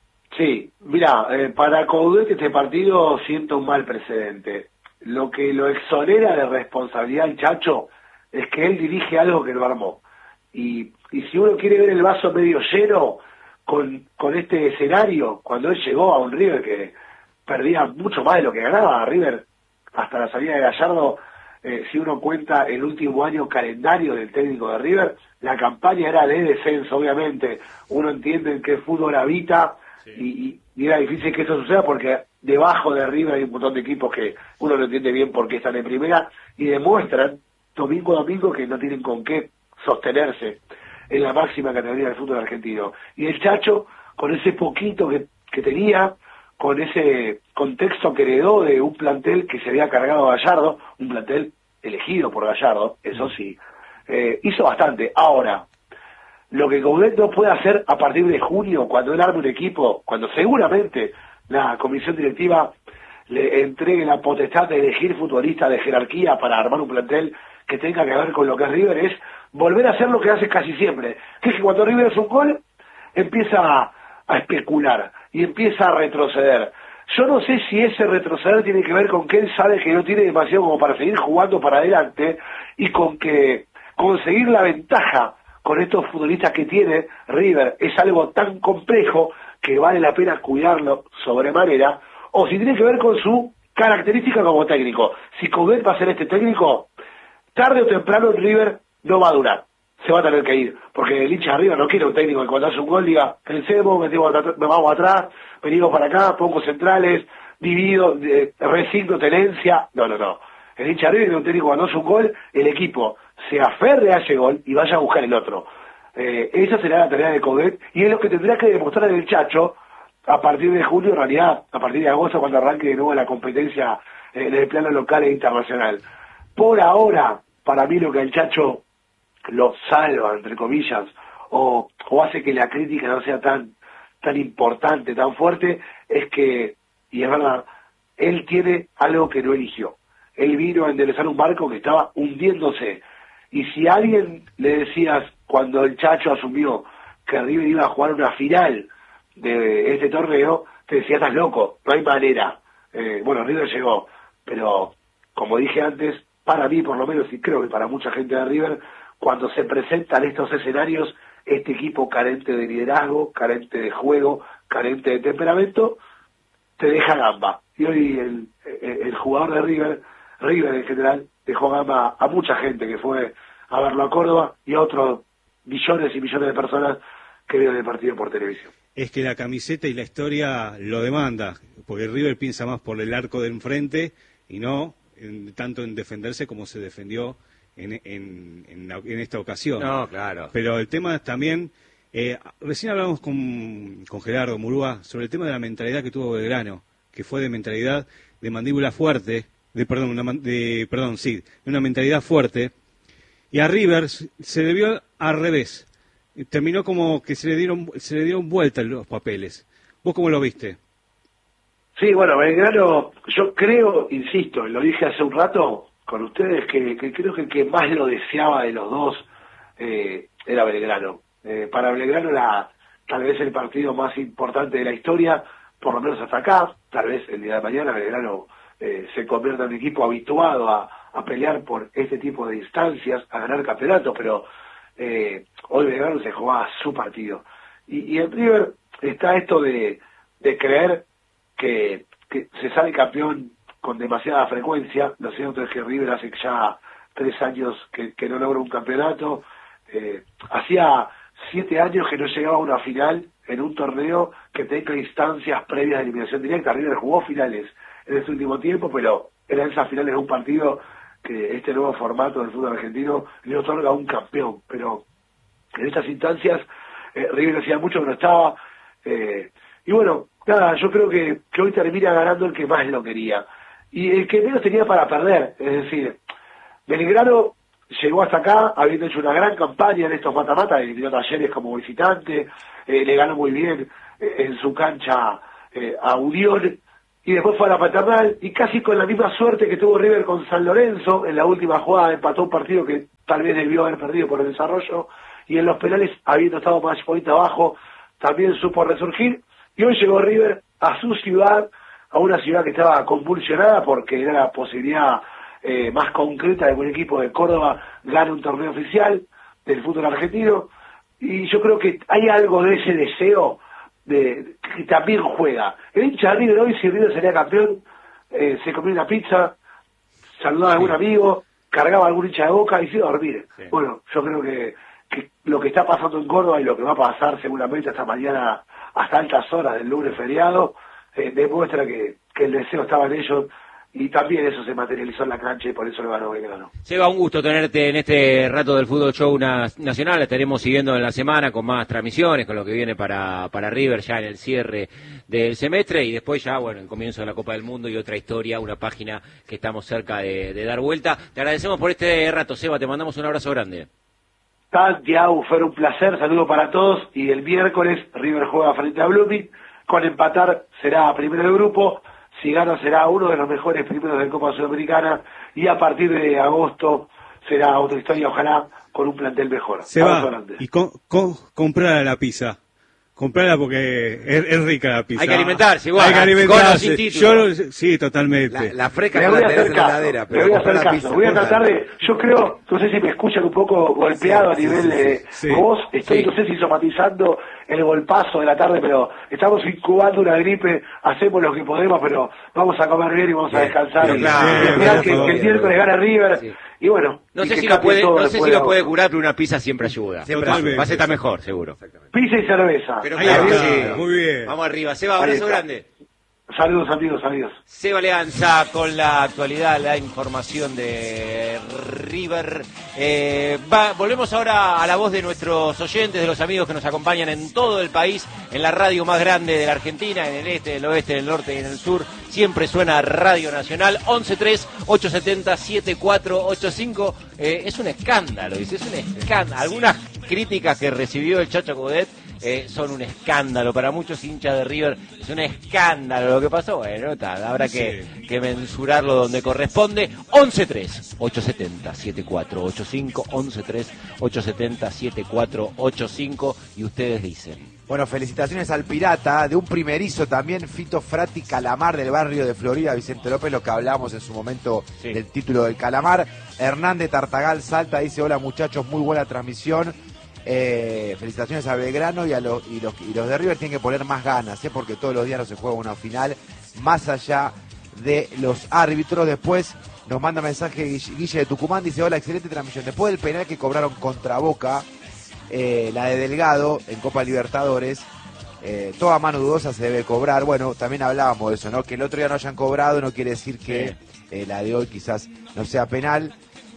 Sí, mira, eh, para Coudet este partido siento un mal precedente. Lo que lo exonera de responsabilidad al Chacho es que él dirige algo que lo armó. Y, y si uno quiere ver el vaso medio lleno con, con este escenario, cuando él llegó a un River que perdía mucho más de lo que ganaba, River hasta la salida de Gallardo, eh, si uno cuenta el último año calendario del técnico de River, la campaña era de descenso, obviamente. Uno entiende en qué fútbol habita, sí. y, y era difícil que eso suceda porque debajo de River hay un montón de equipos que uno no entiende bien por qué están en primera y demuestran domingo a domingo que no tienen con qué sostenerse en la máxima categoría del fútbol argentino. Y el Chacho, con ese poquito que, que tenía, con ese contexto que heredó de un plantel que se había cargado a Gallardo, un plantel elegido por Gallardo, eso sí, eh, hizo bastante. Ahora, lo que Coudet no puede hacer a partir de junio, cuando él arme un equipo, cuando seguramente la comisión directiva le entregue la potestad de elegir futbolistas de jerarquía para armar un plantel que tenga que ver con lo que es River, es volver a hacer lo que hace casi siempre, que es que cuando River hace un gol, empieza a, a especular y empieza a retroceder. Yo no sé si ese retroceder tiene que ver con que él sabe que no tiene demasiado como para seguir jugando para adelante y con que conseguir la ventaja con estos futbolistas que tiene River es algo tan complejo que vale la pena cuidarlo sobremanera, o si tiene que ver con su característica como técnico. Si Coudet va a ser este técnico, tarde o temprano el River no va a durar, se va a tener que ir, porque el hincha de River no quiere un técnico que cuando hace un gol diga, pensemos, metimos, vamos atrás, venimos para acá, pongo centrales, divido, eh, resigno tenencia. No, no, no. El hincha de River quiere un técnico cuando hace un gol, el equipo se aferre a ese gol y vaya a buscar el otro. Eh, esa será la tarea de Coudet y es lo que tendrá que demostrar el Chacho a partir de julio, en realidad, a partir de agosto, cuando arranque de nuevo la competencia en el plano local e internacional. Por ahora, para mí lo que el Chacho lo salva, entre comillas, o, o hace que la crítica no sea tan, tan importante, tan fuerte, es que, y es verdad, él tiene algo que no eligió. Él vino a enderezar un barco que estaba hundiéndose. Y si a alguien le decías, cuando el Chacho asumió que River iba a jugar una final de este torneo, te decía, estás loco, no hay manera. Eh, bueno, River llegó, pero como dije antes, para mí por lo menos, y creo que para mucha gente de River, cuando se presentan estos escenarios, este equipo carente de liderazgo, carente de juego, carente de temperamento, te deja gamba. Y hoy el, el, el jugador de River, River en general, dejó gamba a mucha gente que fue a verlo a Córdoba y a otros millones y millones de personas que vieron el partido por televisión. Es que la camiseta y la historia lo demanda, porque River piensa más por el arco de enfrente y no en, tanto en defenderse como se defendió en, en, en, en esta ocasión. No, claro. Pero el tema también, eh, recién hablamos con, con Gerardo Murúa sobre el tema de la mentalidad que tuvo Belgrano, que fue de mentalidad de mandíbula fuerte, de perdón, una, de, perdón, sí, de una mentalidad fuerte, y a River se le vio al revés. Terminó como que se le dieron se le dieron vuelta los papeles. ¿Vos cómo lo viste? Sí, bueno, Belgrano, yo creo, insisto, lo dije hace un rato con ustedes, que, que creo que el que más lo deseaba de los dos eh, era Belgrano. Eh, para Belgrano era tal vez el partido más importante de la historia, por lo menos hasta acá. Tal vez el día de mañana Belgrano eh, se convierta en un equipo habituado a, a pelear por este tipo de instancias, a ganar campeonatos, pero eh, hoy Belgrano se jugaba su partido. Y, y en River está esto de, de creer que, que se sale campeón con demasiada frecuencia. Lo cierto es que River hace ya tres años que, que no logra un campeonato. Eh, hacía siete años que no llegaba a una final en un torneo que tenga instancias previas de eliminación directa. River jugó finales en este último tiempo, pero eran esas finales de un partido que este nuevo formato del fútbol argentino le otorga a un campeón. Pero en estas instancias eh, River hacía mucho que no estaba. Eh, y bueno, nada, yo creo que, que hoy termina ganando el que más lo quería. y el que menos tenía para perder. Es decir, Belgrano llegó hasta acá habiendo hecho una gran campaña en estos mata-mata, y dio Talleres como visitante, eh, le ganó muy bien eh, en su cancha eh, a Unión, y después fue a la Paternal, y casi con la misma suerte que tuvo River con San Lorenzo, en la última jugada empató un partido que tal vez debió haber perdido por el desarrollo, y en los penales, habiendo estado más point abajo, también supo resurgir, y hoy llegó River a su ciudad, a una ciudad que estaba convulsionada porque era la posibilidad eh, más concreta de que un equipo de Córdoba gane un torneo oficial del fútbol argentino, y yo creo que hay algo de ese deseo de que también juega. El hincha de River hoy, si River sería campeón, eh, se comía una pizza, saludaba a algún amigo, cargaba a algún hincha de Boca y se iba a dormir. Sí. Bueno, yo creo que, que lo que está pasando en Córdoba y lo que va a pasar seguramente hasta mañana, hasta altas horas del lunes feriado, eh, demuestra que, que el deseo estaba en ellos, y también eso se materializó en la cancha y por eso lo ganó Belgrano. Seba, un gusto tenerte en este rato del Fútbol Show Nacional. Estaremos siguiendo en la semana con más transmisiones, con lo que viene para, para River ya en el cierre del semestre, y después ya, bueno, el comienzo de la Copa del Mundo y otra historia, una página que estamos cerca de, de dar vuelta. Te agradecemos por este rato, Seba, te mandamos un abrazo grande. Santiago, fue un placer, saludo para todos, y el miércoles River juega frente a Blooming, con empatar será primero del grupo, si gana será uno de los mejores primeros de Copa Sudamericana, y a partir de agosto será otra historia, ojalá con un plantel mejor. Se va, y con, con, comprar la pizza. Comprarla porque es, es rica la pizza. Hay que alimentarse igual. Hay que alimentarse. Yo, sí, totalmente. La, la fresca no la tenés en la heladera, pero voy a hacer la caso. pizza. Voy a tratar de, yo creo, no sé si me escuchan un poco golpeado sí, a nivel sí, de sí, voz, estoy, sí. no sé si somatizando el golpazo de la tarde, pero estamos incubando una gripe, hacemos lo que podemos, pero vamos a comer bien y vamos bien, a descansar. Bien, y claro, esperar que, que el miércoles gane River. Sí. Y bueno, no sé si lo puede, no sé si lo puede curar, pero una pizza siempre ayuda. Siempre va a estar mejor, seguro. Pizza y cerveza. Pero claro, sí. Muy bien. Vamos arriba. Seba, abrazo grande. Saludos amigos, amigos. Seba Leanza con la actualidad, la información de River. Eh, va, volvemos ahora a la voz de nuestros oyentes, de los amigos que nos acompañan en todo el país, en la radio más grande de la Argentina, en el este, en el oeste, en el norte y en el sur. Siempre suena Radio Nacional. once tres ocho siete cero siete cuatro ocho cinco. Eh, es un escándalo, dice, es un escándalo. Algunas críticas que recibió el Chacho Coudet Eh, son un escándalo para muchos hinchas de River, es un escándalo lo que pasó. Bueno, tal, habrá que, sí. que mensurarlo donde corresponde. once tres ocho siete cero siete cuatro ocho cinco, once tres ocho siete cero siete cuatro ocho cinco, y ustedes dicen. Bueno, felicitaciones al Pirata, de un primerizo también, Fito Frati Calamar del barrio de Florida, Vicente López, lo que hablábamos en su momento sí. del título del Calamar. Hernández Tartagal Salta dice: hola muchachos, muy buena transmisión. Eh, felicitaciones a Belgrano, y, a los, y, los, y los de River tienen que poner más ganas, ¿eh? porque todos los días no se juega una final, más allá de los árbitros. Después nos manda mensaje Guille de Tucumán, dice: hola, excelente transmisión. Después del penal que cobraron contra Boca, eh, la de Delgado en Copa Libertadores, eh, toda mano dudosa se debe cobrar. Bueno, también hablábamos de eso, ¿no? Que el otro día no hayan cobrado no quiere decir que sí. eh, la de hoy quizás no sea penal.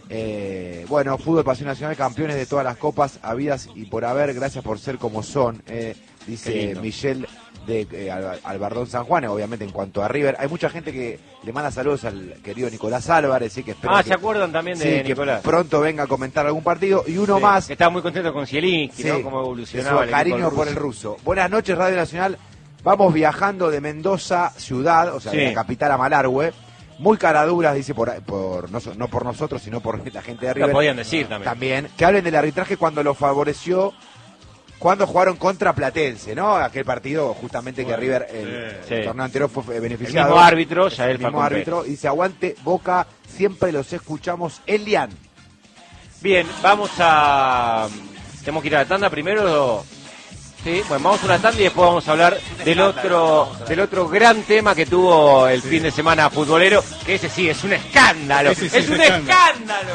Eh, bueno, Fútbol Pasión Nacional, campeones de todas las copas habidas y por haber, gracias por ser como son, eh, dice Michelle de eh, Albardón San Juan. Obviamente en cuanto a River, hay mucha gente que le manda saludos al querido Nicolás Álvarez, sí, que espero ah, que, ¿se acuerdan también de sí, Nicolás? Que pronto venga a comentar algún partido, y uno sí, más. Que estaba muy contento con Zielinski, sí, ¿no? Cómo evolucionaba. Eso, cariño por el ruso. Buenas noches, Radio Nacional. Vamos viajando de Mendoza, ciudad, o sea, sí. de la capital a Malargüe. Muy caraduras, dice, por, por no, no por nosotros, sino por la gente de River. Lo podían decir también. También. Que hablen del arbitraje cuando lo favoreció, cuando jugaron contra Platense, ¿no? Aquel partido, justamente, bueno, que River, el, sí. el torneo anterior, fue beneficiado. El mismo árbitro, ya el mismo árbitro. Dice: aguante Boca, siempre los escuchamos. Elian. Bien, vamos a... Tenemos que ir a la tanda primero. Sí, bueno, vamos a una tanda y después vamos a hablar del otro del otro gran tema que tuvo el sí. fin de semana futbolero, que ese sí es un escándalo, sí, es un escándalo. escándalo.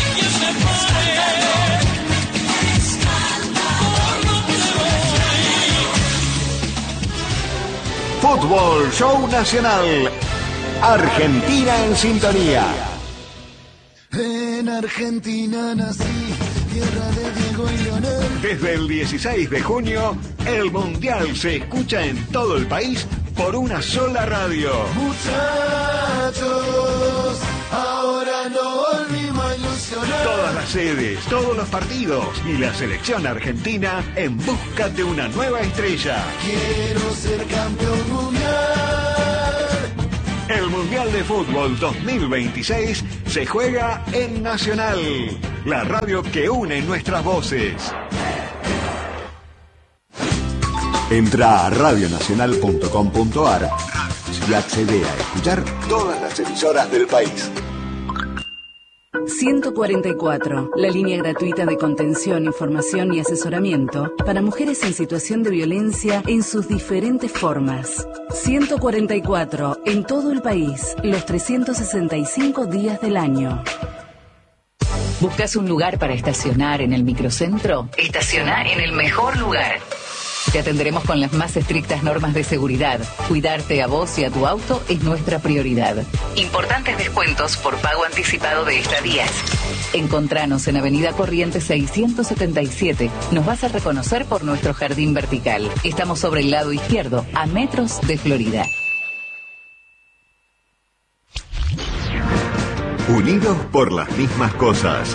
Fútbol Show Nacional, Argentina en sintonía. En Argentina nací, tierra de Diego y Leonel. Desde el dieciséis de junio, el Mundial se escucha en todo el país por una sola radio. Muchachos, ahora no volvimos a ilusionar. Todas las sedes, todos los partidos y la selección argentina en busca de una nueva estrella. Quiero ser campeón mundial. El Mundial de Fútbol dos mil veintiséis se juega en Nacional, la radio que une nuestras voces. Entra a radio nacional punto com punto a r y accede a escuchar todas las emisoras del país. ciento cuarenta y cuatro, la línea gratuita de contención, información y asesoramiento para mujeres en situación de violencia en sus diferentes formas. ciento cuarenta y cuatro, en todo el país, los trescientos sesenta y cinco días del año. ¿Buscas un lugar para estacionar en el microcentro? Estacioná en el mejor lugar. Te atenderemos con las más estrictas normas de seguridad. Cuidarte a vos y a tu auto es nuestra prioridad. Importantes descuentos por pago anticipado de estadías. Encontranos en Avenida Corrientes seiscientos setenta y siete. Nos vas a reconocer por nuestro jardín vertical. Estamos sobre el lado izquierdo, a metros de Florida. Unidos por las mismas cosas.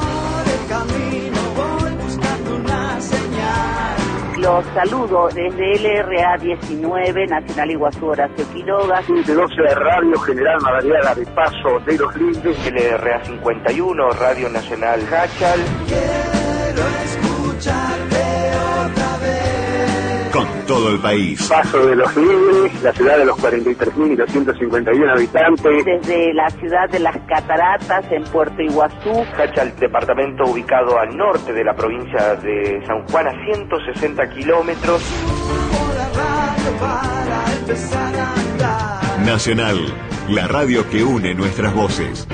Los saludo desde L R A diecinueve, Nacional Iguazú Horacio Quiroga. De doce de Radio General Madariaga de Paso de los Lindes. L R A cincuenta y uno, Radio Nacional Hachal. Quiero escucharte otra vez. Con todo el país. Paso de los Lindes, la ciudad de los cuarenta y tres mil doscientos cincuenta y uno habitantes. Desde la ciudad de las Cataratas, en Puerto Iguazú. Hachal, departamento ubicado al norte de la provincia de San Juan, a ciento sesenta kilómetros. Nacional, la radio que une nuestras voces.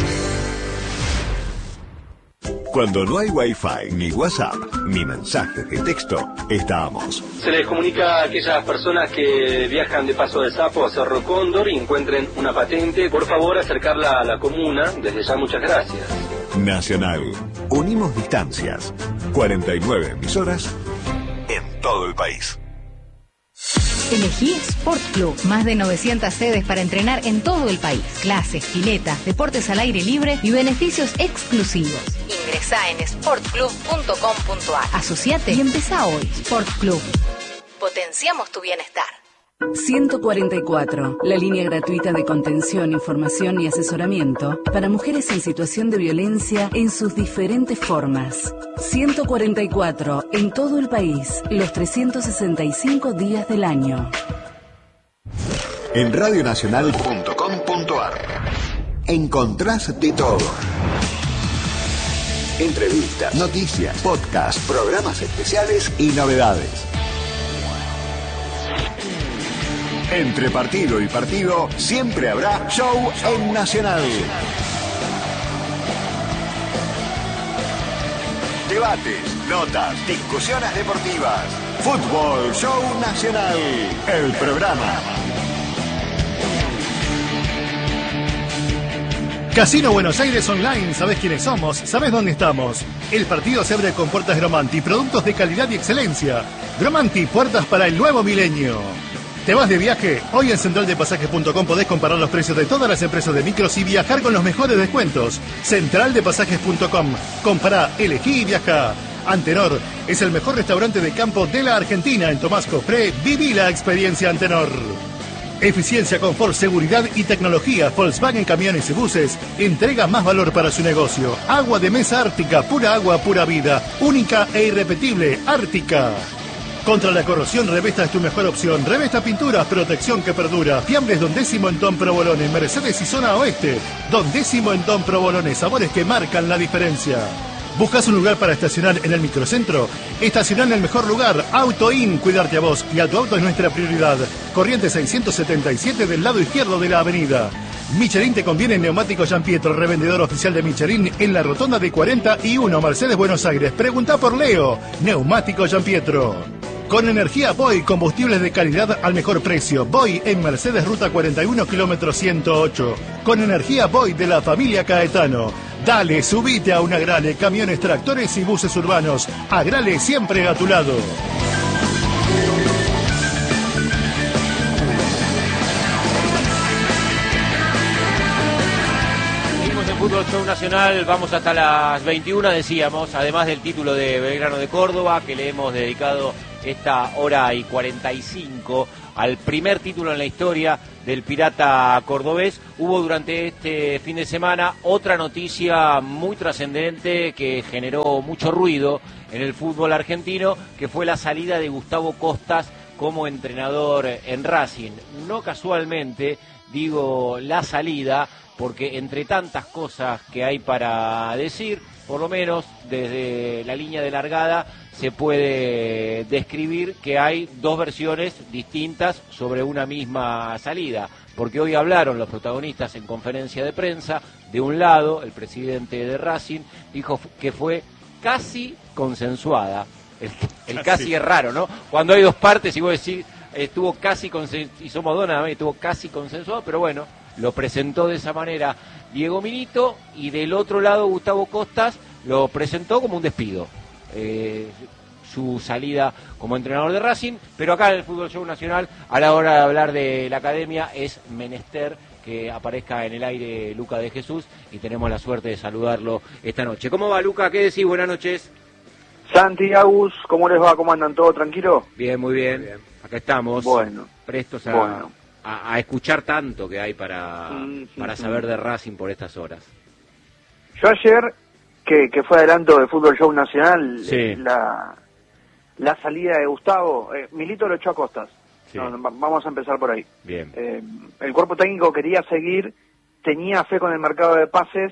Cuando no hay Wi-Fi, ni WhatsApp, ni mensajes de texto, estamos. Se les comunica a aquellas personas que viajan de Paso de Sapo a Cerro Cóndor y encuentren una patente, por favor acercarla a la comuna. Desde ya, muchas gracias. Nacional, unimos distancias. cuarenta y nueve emisoras en todo el país. Elegí Sport Club, más de novecientas sedes para entrenar en todo el país. Clases, piletas, deportes al aire libre y beneficios exclusivos. Ingresá en sport club punto com punto a r. Asociate y empezá hoy. Sport Club. Potenciamos tu bienestar. ciento cuarenta y cuatro, la línea gratuita de contención, información y asesoramiento para mujeres en situación de violencia en sus diferentes formas. ciento cuarenta y cuatro, en todo el país, los trescientos sesenta y cinco días del año. En radio nacional punto com punto a r encontrás de todo. Entrevistas, noticias, podcasts, programas especiales y novedades. Entre partido y partido, siempre habrá show en Nacional. Debates, notas, discusiones deportivas. Fútbol Show Nacional, el programa. Casino Buenos Aires Online, ¿sabés quiénes somos? ¿Sabés dónde estamos? El partido se abre con puertas Gromanti, productos de calidad y excelencia. Gromanti, puertas para el nuevo milenio. ¿Te vas de viaje? Hoy en central de pasajes punto com podés comparar los precios de todas las empresas de micros y viajar con los mejores descuentos. central de pasajes punto com. Compará, elegí y viaja. Antenor es el mejor restaurante de campo de la Argentina. En Tomás Cofré, viví la experiencia Antenor. Eficiencia, confort, seguridad y tecnología. Volkswagen Camiones y Buses entrega más valor para su negocio. Agua de mesa Ártica, pura agua, pura vida. Única e irrepetible, Ártica. Contra la corrosión, Revesta es tu mejor opción. Revesta Pinturas, protección que perdura. Fiambres Don Décimo en Tom Provolone, Mercedes y Zona Oeste. Don Décimo en Tom Provolone, sabores que marcan la diferencia. ¿Buscas un lugar para estacionar en el microcentro? Estacionar en el mejor lugar, Auto In, cuidarte a vos y a tu auto es nuestra prioridad. Corriente seiscientos setenta y siete del lado izquierdo de la avenida. Michelin te conviene en Neumático Giampietro, revendedor oficial de Michelin en la rotonda de cuarenta y uno, Mercedes, Buenos Aires. Pregunta por Leo, Neumático Giampietro. Con energía Boy, combustibles de calidad al mejor precio. Boy en Mercedes, ruta cuarenta y uno, kilómetro ciento ocho. Con energía Boy de la familia Caetano. Dale, subite a una Agrale, camiones, tractores y buses urbanos. Agrale siempre a tu lado. Fútbol Show Nacional, vamos hasta las veintiuna, decíamos, además del título de Belgrano de Córdoba, que le hemos dedicado esta hora y cuarenta y cinco al primer título en la historia del Pirata cordobés. Hubo durante este fin de semana otra noticia muy trascendente que generó mucho ruido en el fútbol argentino, que fue la salida de Gustavo Costas como entrenador en Racing. No casualmente digo la salida, porque entre tantas cosas que hay para decir, por lo menos desde la línea de largada se puede describir que hay dos versiones distintas sobre una misma salida, porque hoy hablaron los protagonistas en conferencia de prensa. De un lado, el presidente de Racing dijo que fue casi consensuada. El, el casi. casi es raro, ¿no? Cuando hay dos partes y vos decís, estuvo casi consensuado, y somos dos nada más, estuvo casi consensuado, pero bueno, lo presentó de esa manera Diego Milito, y del otro lado Gustavo Costas lo presentó como un despido, eh, su salida como entrenador de Racing. Pero acá en el Fútbol Show Nacional, a la hora de hablar de la academia, es menester que aparezca en el aire Luca de Jesús, y tenemos la suerte de saludarlo esta noche. ¿Cómo va, Luca? ¿Qué decís? Buenas noches. Santi, Agus, ¿cómo les va? ¿Cómo andan? ¿Todo tranquilo? Bien, muy bien. Muy bien. Acá estamos, bueno, prestos a, bueno. a, a escuchar tanto que hay para, mm, para saber de Racing por estas horas. Yo ayer, que, que fue adelanto de Fútbol Show Nacional, sí. la, la salida de Gustavo, eh, Milito lo echó a Costas. Sí. No, vamos a empezar por ahí. Bien. Eh, el cuerpo técnico quería seguir, tenía fe con el mercado de pases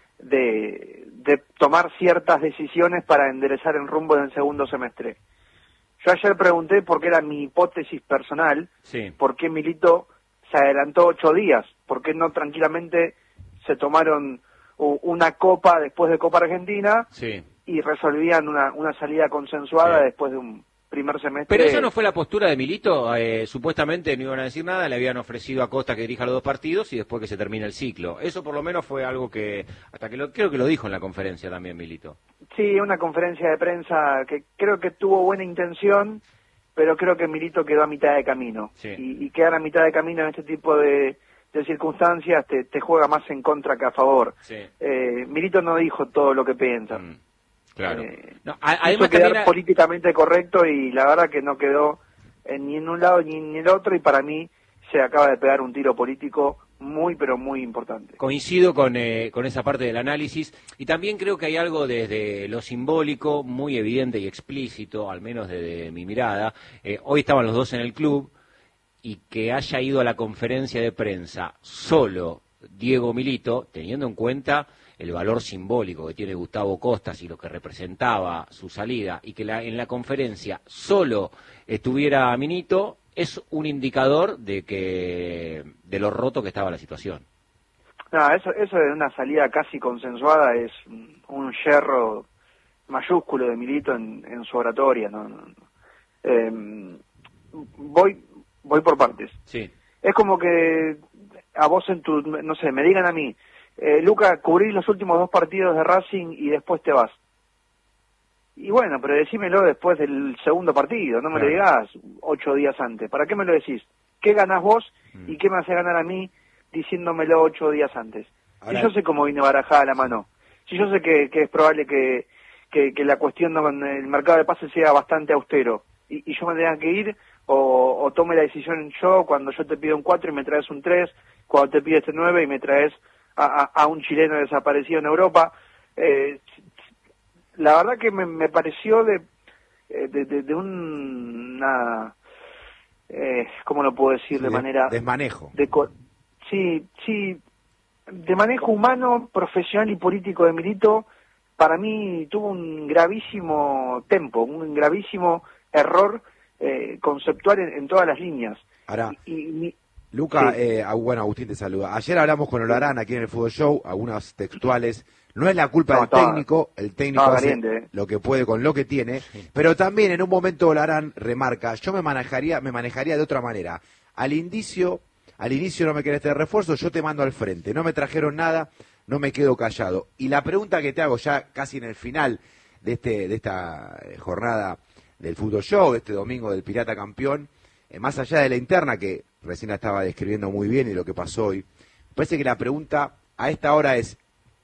de, de tomar ciertas decisiones para enderezar el rumbo en el segundo semestre. Yo ayer pregunté, porque era mi hipótesis personal, sí. por qué Milito se adelantó ocho días, por qué no tranquilamente se tomaron una copa después de Copa Argentina, sí. y resolvían una, una salida consensuada, sí. después de un primer semestre. Pero eso no fue la postura de Milito, eh, supuestamente no iban a decir nada, le habían ofrecido a Costa que dirija los dos partidos y después que se termine el ciclo. Eso por lo menos fue algo que, hasta que lo, creo que lo dijo en la conferencia también Milito. Sí, una conferencia de prensa que creo que tuvo buena intención, pero creo que Milito quedó a mitad de camino. Sí. Y, y quedar a mitad de camino en este tipo de, de circunstancias te, te juega más en contra que a favor. Sí. Eh, Milito no dijo todo lo que piensa. Mm. Claro. Eh, no, además quedar también... políticamente correcto, y la verdad que no quedó en, ni en un lado ni en el otro, y para mí se acaba de pegar un tiro político muy pero muy importante. Coincido con, eh, con esa parte del análisis, y también creo que hay algo desde lo simbólico muy evidente y explícito, al menos desde mi mirada. Eh, hoy estaban los dos en el club, y que haya ido a la conferencia de prensa solo Diego Milito, teniendo en cuenta el valor simbólico que tiene Gustavo Costas y lo que representaba su salida, y que la, en la conferencia solo estuviera Milito, es un indicador de que de lo roto que estaba la situación. No, eso, eso de una salida casi consensuada es un yerro mayúsculo de Milito en, en su oratoria. No, no, no. Eh, voy, voy por partes. Sí. Es como que a vos en tu, no sé, me digan a mí, Eh, Luca, cubrís los últimos dos partidos de Racing y después te vas. Y bueno, pero decímelo después del segundo partido, no me claro. lo digas ocho días antes. ¿Para qué me lo decís? ¿Qué ganás vos mm. y qué me hace ganar a mí diciéndomelo ocho días antes? Ahora... Si yo sé cómo viene barajada la mano, si yo sé que, que es probable que, que, que la cuestión con el mercado de pases sea bastante austero, y, y yo me tenga que ir, o, o tome la decisión yo cuando yo te pido un cuatro y me traes un tres, cuando te pido este nueve y me traes A, a, a un chileno desaparecido en Europa. Eh, la verdad que me, me pareció de de, de, de un, una eh, ¿cómo lo puedo decir? Sí, de, de manera desmanejo de, sí, sí de manejo humano, profesional y político de Milito. Para mí tuvo un gravísimo tempo, un gravísimo error eh, conceptual en, en todas las líneas. Ahora y, y Luca, sí. eh, bueno, Agustín te saluda. Ayer hablamos con Olarán aquí en el Fútbol Show, algunas textuales. No es la culpa no, del estaba, técnico, el técnico hace caliente, eh. lo que puede con lo que tiene, sí. Pero también en un momento Olarán remarca, yo me manejaría, me manejaría de otra manera. Al inicio, al inicio no me querés tener refuerzo, yo te mando al frente. No me trajeron nada, no me quedo callado. Y la pregunta que te hago ya casi en el final de este, de esta jornada del Fútbol Show, de este domingo del Pirata Campeón, eh, más allá de la interna que recién la estaba describiendo muy bien y lo que pasó hoy, parece que la pregunta a esta hora es,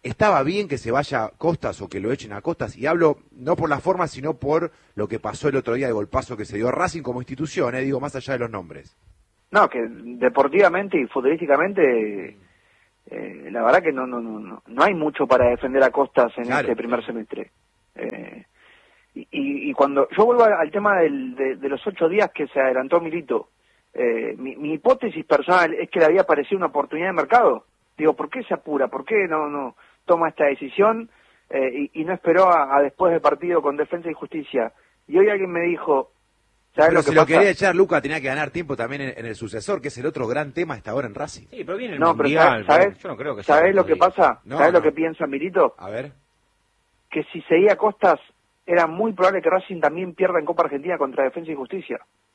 ¿estaba bien que se vaya a Costas o que lo echen a Costas? Y hablo no por la forma, sino por lo que pasó el otro día, de golpazo que se dio a Racing como institución, eh, digo, más allá de los nombres. No, que deportivamente y futbolísticamente, eh, la verdad que no, no, no, no hay mucho para defender a Costas en claro. este primer semestre. Eh, y, y cuando yo vuelvo al tema del, de, de los ocho días que se adelantó Milito, eh, mi, mi hipótesis personal es que le había parecido una oportunidad de mercado. Digo, ¿por qué se apura? ¿Por qué no no toma esta decisión eh, y, y no esperó a, a después del partido con Defensa y Justicia? Y hoy alguien me dijo, ¿sabes pero lo si que lo pasa? quería echar Luca, tenía que ganar tiempo también en, en el sucesor, que es el otro gran tema hasta ahora en Racing. Sí, pero viene el no, Mundial. Pero ¿sabes, yo no creo que ¿sabes lo que pasa? No, ¿Sabes no. lo que piensa Milito? A ver. Que si seguía Costas, era muy probable que Racing también pierda en Copa Argentina contra Defensa y Justicia.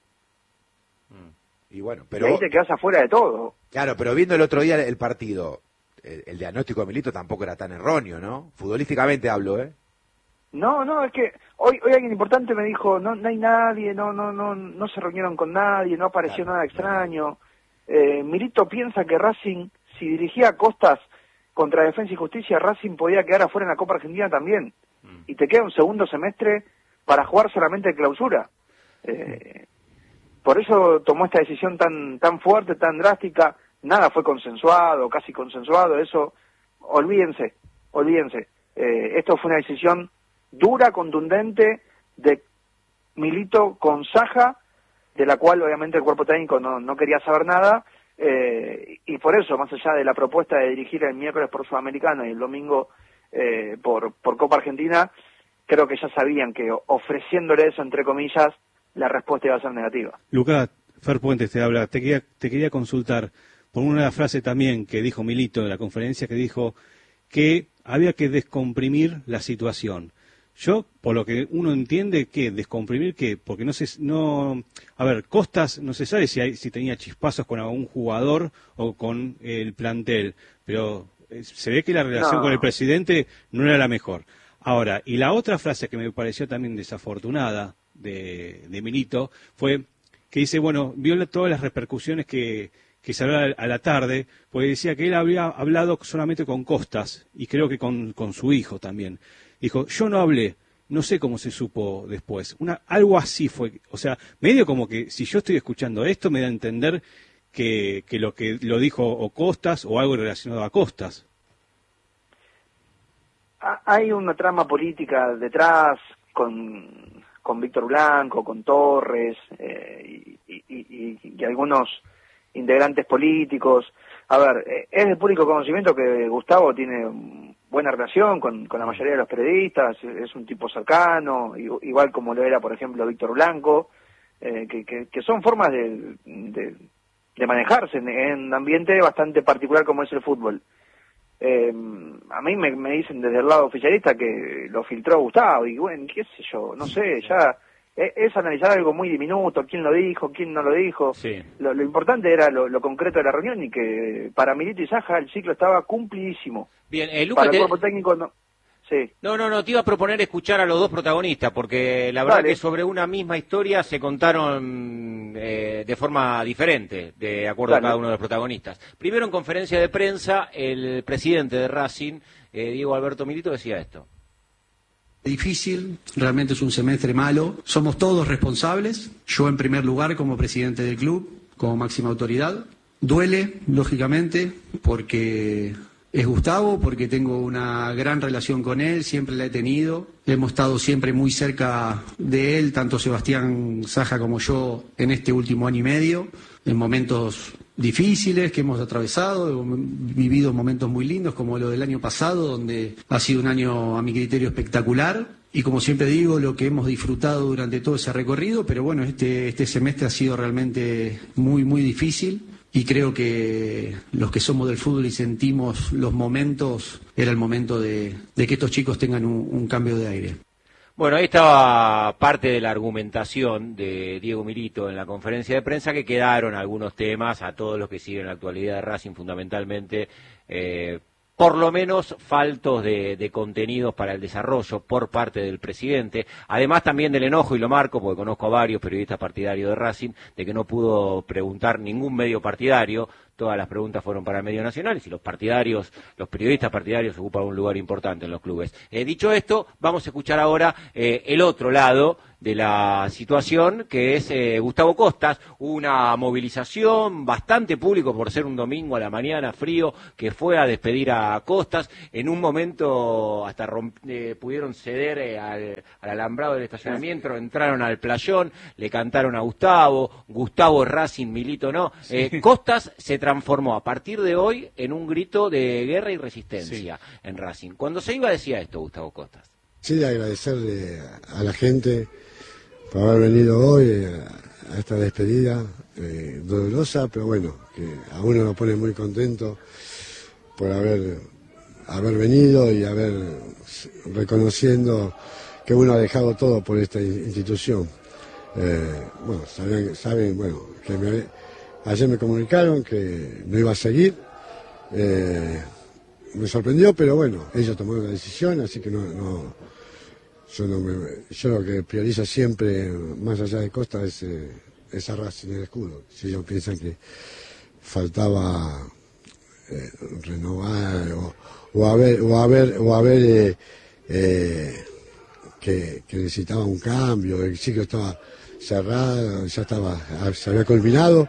Y bueno, pero... Y ahí te quedas afuera de todo. Claro, pero viendo el otro día el partido, el, el diagnóstico de Milito tampoco era tan erróneo, ¿no? Futbolísticamente hablo, ¿eh? No, no, es que hoy hoy alguien importante me dijo, no no hay nadie, no no no no se reunieron con nadie, no apareció claro, nada extraño. Claro. Eh, Milito piensa que Racing, si dirigía a Costas contra Defensa y Justicia, Racing podía quedar afuera en la Copa Argentina también. Mm. Y te queda un segundo semestre para jugar solamente de clausura. Eh, por eso tomó esta decisión tan tan fuerte, tan drástica. Nada fue consensuado, casi consensuado, eso, olvídense, olvídense. Eh, esto fue una decisión dura, contundente, de Milito con Saja, de la cual obviamente el cuerpo técnico no, no quería saber nada, eh, y por eso, más allá de la propuesta de dirigir el miércoles por Sudamericana y el domingo eh, por, por Copa Argentina, creo que ya sabían que ofreciéndole eso, entre comillas, la respuesta iba a ser negativa. Lucas, Fer Puentes te habla, te quería, te quería consultar por una frase también que dijo Milito en la conferencia, que dijo que había que descomprimir la situación. Yo, por lo que uno entiende, ¿qué? ¿Descomprimir qué? Porque no se... no A ver, Costas no se sabe si hay, si tenía chispazos con algún jugador o con el plantel, pero se ve que la relación no. con el presidente no era la mejor. Ahora, y la otra frase que me pareció también desafortunada de, de Milito fue que dice, bueno, vio todas las repercusiones que, que se hablaba a la tarde, porque decía que él había hablado solamente con Costas y creo que con, con su hijo también. Dijo, yo no hablé, no sé cómo se supo después. Una, algo así fue, o sea, medio como que si yo estoy escuchando esto me da a entender que, que lo que lo dijo o Costas o algo relacionado a Costas. Hay una trama política detrás con, con Víctor Blanco, con Torres eh, y, y, y, y algunos integrantes políticos. A ver, es de público conocimiento que Gustavo tiene buena relación con, con la mayoría de los periodistas, es un tipo cercano, igual como lo era, por ejemplo, Víctor Blanco, eh, que, que, que son formas de, de, de manejarse en, en un ambiente bastante particular como es el fútbol. Eh, a mí me, me dicen desde el lado oficialista que lo filtró Gustavo, y bueno, qué sé yo, no sé, ya... Es analizar algo muy diminuto, quién lo dijo, quién no lo dijo. Sí. Lo, lo importante era lo, lo concreto de la reunión y que para Milito y Saja el ciclo estaba cumplidísimo. Bien, eh, Lucas, para el te... cuerpo técnico no. Sí. No, no, no, te iba a proponer escuchar a los dos protagonistas, porque la verdad Dale. que sobre una misma historia se contaron eh, de forma diferente, de acuerdo Dale. a cada uno de los protagonistas. Primero, en conferencia de prensa, el presidente de Racing, eh, Diego Alberto Milito, decía esto. Difícil, realmente es un semestre malo, somos todos responsables, yo en primer lugar como presidente del club, como máxima autoridad. Duele, lógicamente, porque es Gustavo, porque tengo una gran relación con él, siempre la he tenido, hemos estado siempre muy cerca de él, tanto Sebastián Saja como yo en este último año y medio, en momentos difíciles que hemos atravesado, hemos vivido momentos muy lindos como lo del año pasado, donde ha sido un año a mi criterio espectacular y como siempre digo, lo que hemos disfrutado durante todo ese recorrido, pero bueno, este, este semestre ha sido realmente muy, muy difícil y creo que los que somos del fútbol y sentimos los momentos, era el momento de, de que estos chicos tengan un, un cambio de aire. Bueno, ahí estaba parte de la argumentación de Diego Milito en la conferencia de prensa, que quedaron algunos temas a todos los que siguen la actualidad de Racing, fundamentalmente eh, por lo menos faltos de, de contenidos para el desarrollo por parte del presidente, además también del enojo, y lo marco porque conozco a varios periodistas partidarios de Racing, de que no pudo preguntar ningún medio partidario. Todas las preguntas fueron para el medio nacional, y si los partidarios, los periodistas partidarios ocupan un lugar importante en los clubes. Eh, dicho esto, vamos a escuchar ahora eh, el otro lado de la situación, que es eh, Gustavo Costas, una movilización bastante público por ser un domingo a la mañana frío, que fue a despedir a Costas. En un momento hasta romp, eh, pudieron ceder eh, al, al alambrado del estacionamiento, entraron al playón, le cantaron a Gustavo, Gustavo Racing, Milito no. Eh, sí. Costas se transformó a partir de hoy en un grito de guerra y resistencia sí. en Racing. Cuando se iba decía esto Gustavo Costas. Sí, agradecerle a la gente por haber venido hoy a esta despedida eh, dolorosa, pero bueno, que a uno lo pone muy contento por haber, haber venido y haber reconociendo que uno ha dejado todo por esta institución. Eh, bueno, saben, saben, bueno, que me, ayer me comunicaron que no iba a seguir, eh, me sorprendió, pero bueno, ellos tomaron la decisión, así que no, no yo no me, yo lo que priorizo siempre, más allá de Costa, es, eh, es a Racing, el escudo. Si ellos piensan que faltaba eh, renovar o, o haber, o haber, o haber eh, eh, que, que necesitaba un cambio, el ciclo estaba cerrado, ya estaba, se había culminado,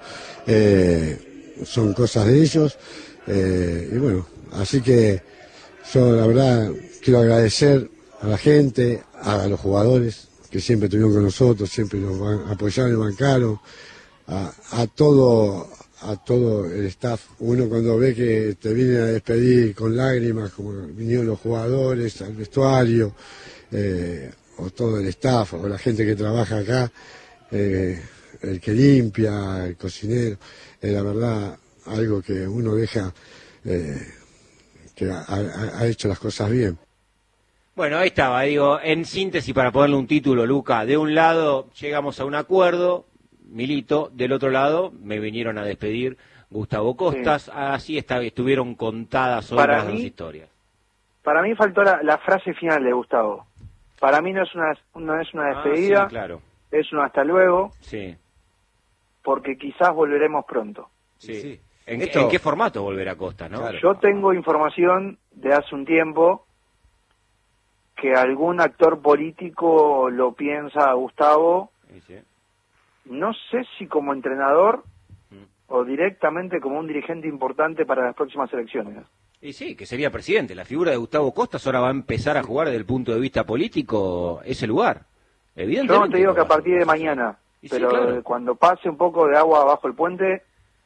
eh, son cosas de ellos, eh, y bueno, así que yo la verdad quiero agradecer a la gente, a los jugadores que siempre estuvieron con nosotros, siempre nos apoyaron y bancaron, a, a todo a todo el staff. Uno cuando ve que te vienen a despedir con lágrimas, como vinieron los jugadores al vestuario, eh, o todo el staff, o la gente que trabaja acá, eh, el que limpia, el cocinero, es la verdad algo que uno deja, eh, que ha, ha, ha hecho las cosas bien. Bueno, ahí estaba, digo, en síntesis, para ponerle un título, Luca, de un lado llegamos a un acuerdo, Milito, del otro lado me vinieron a despedir Gustavo Costas, sí. Así está, estuvieron contadas hoy las dos historias. Para mí faltó la, la frase final de Gustavo. Para mí no es una, no es una despedida, ah, sí, claro. Es un hasta luego, sí. Porque quizás volveremos pronto. Sí. Sí. ¿En, Esto, ¿En qué formato volverá Costas, no? Claro. Yo tengo información de hace un tiempo que algún actor político lo piensa a Gustavo, sí, sí. No sé si como entrenador mm. o directamente como un dirigente importante para las próximas elecciones. Y sí, que sería presidente. La figura de Gustavo Costas ahora va a empezar a jugar desde el punto de vista político ese lugar. Evidentemente. Yo no te digo que a partir de mañana, y pero sí, claro. Cuando pase un poco de agua bajo el puente,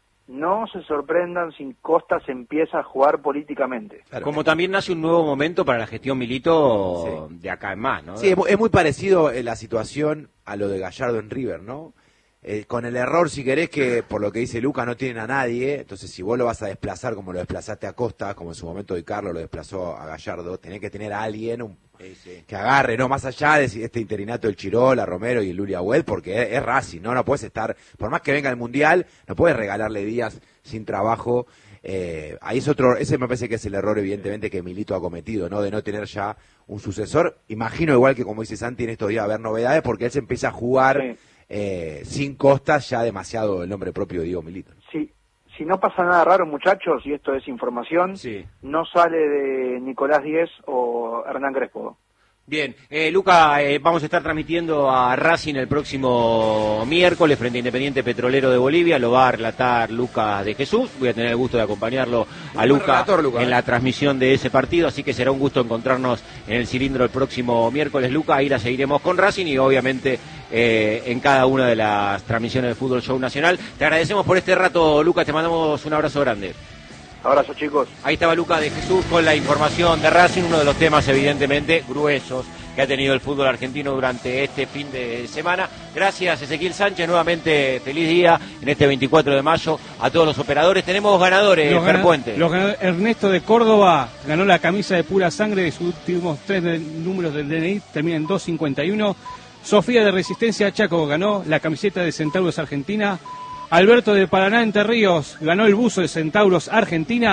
no se sorprendan si Costas empieza a jugar políticamente. Claro. Como también nace un nuevo momento para la gestión Milito sí. de acá en más, ¿no? Sí, es, es muy parecido eh, la situación a lo de Gallardo en River, ¿no? Eh, con el error, si querés, que por lo que dice Luca no tienen a nadie, entonces si vos lo vas a desplazar como lo desplazaste a Costa, como en su momento Di Carlo lo desplazó a Gallardo, tenés que tener a alguien un, sí, sí. que agarre, no más allá de este interinato del Chirola, Romero y el Lulia Huel, porque es, es Racing, ¿no? No puedes estar, por más que venga el Mundial, no puedes regalarle días sin trabajo. Eh, ahí es otro, ese me parece que es el error evidentemente que Milito ha cometido, ¿no? De no tener ya un sucesor. Imagino igual que como dice Santi, en estos días va a haber novedades porque él se empieza a jugar sí. eh, sin Costas, ya demasiado el nombre propio de Diego Milito. Sí, si no pasa nada raro, muchachos, y esto es información, sí. no sale de Nicolás Díez o Hernán Crespo. Bien, eh, Luca, eh, vamos a estar transmitiendo a Racing el próximo miércoles frente a Independiente Petrolero de Bolivia, lo va a relatar Luca de Jesús, voy a tener el gusto de acompañarlo a Luca, relator, Luca en eh. la transmisión de ese partido, así que será un gusto encontrarnos en el cilindro el próximo miércoles, Luca, ahí la seguiremos con Racing y obviamente eh, en cada una de las transmisiones del Fútbol Show Nacional. Te agradecemos por este rato, Luca, te mandamos un abrazo grande. Abrazo, chicos. Ahí estaba Luca de Jesús con la información de Racing, uno de los temas evidentemente gruesos que ha tenido el fútbol argentino durante este fin de semana. Gracias, Ezequiel Sánchez, nuevamente feliz día en este veinticuatro de mayo a todos los operadores. Tenemos ganadores, los Fer Puente. Los ganadores, Ernesto de Córdoba ganó la camisa de pura sangre de sus últimos tres de, números del D N I, termina en dos cincuenta y uno. Sofía de Resistencia Chaco ganó la camiseta de Centauros Argentina. Alberto de Paraná Entre Ríos ganó el buzo de Centauros Argentina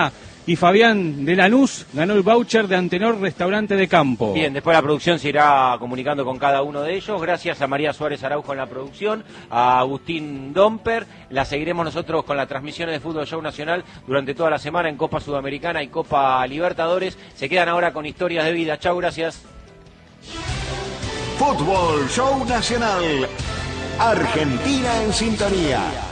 Y Fabián de Lanús ganó el voucher de Antenor Restaurante de Campo. Bien, después la producción se irá comunicando con cada uno de ellos. Gracias a María Suárez Araujo en la producción, a Agustín Domper. La seguiremos nosotros con las transmisiones de Fútbol Show Nacional durante toda la semana en Copa Sudamericana y Copa Libertadores. Se quedan ahora con historias de vida. Chau, gracias. Fútbol Show Nacional. Argentina en sintonía.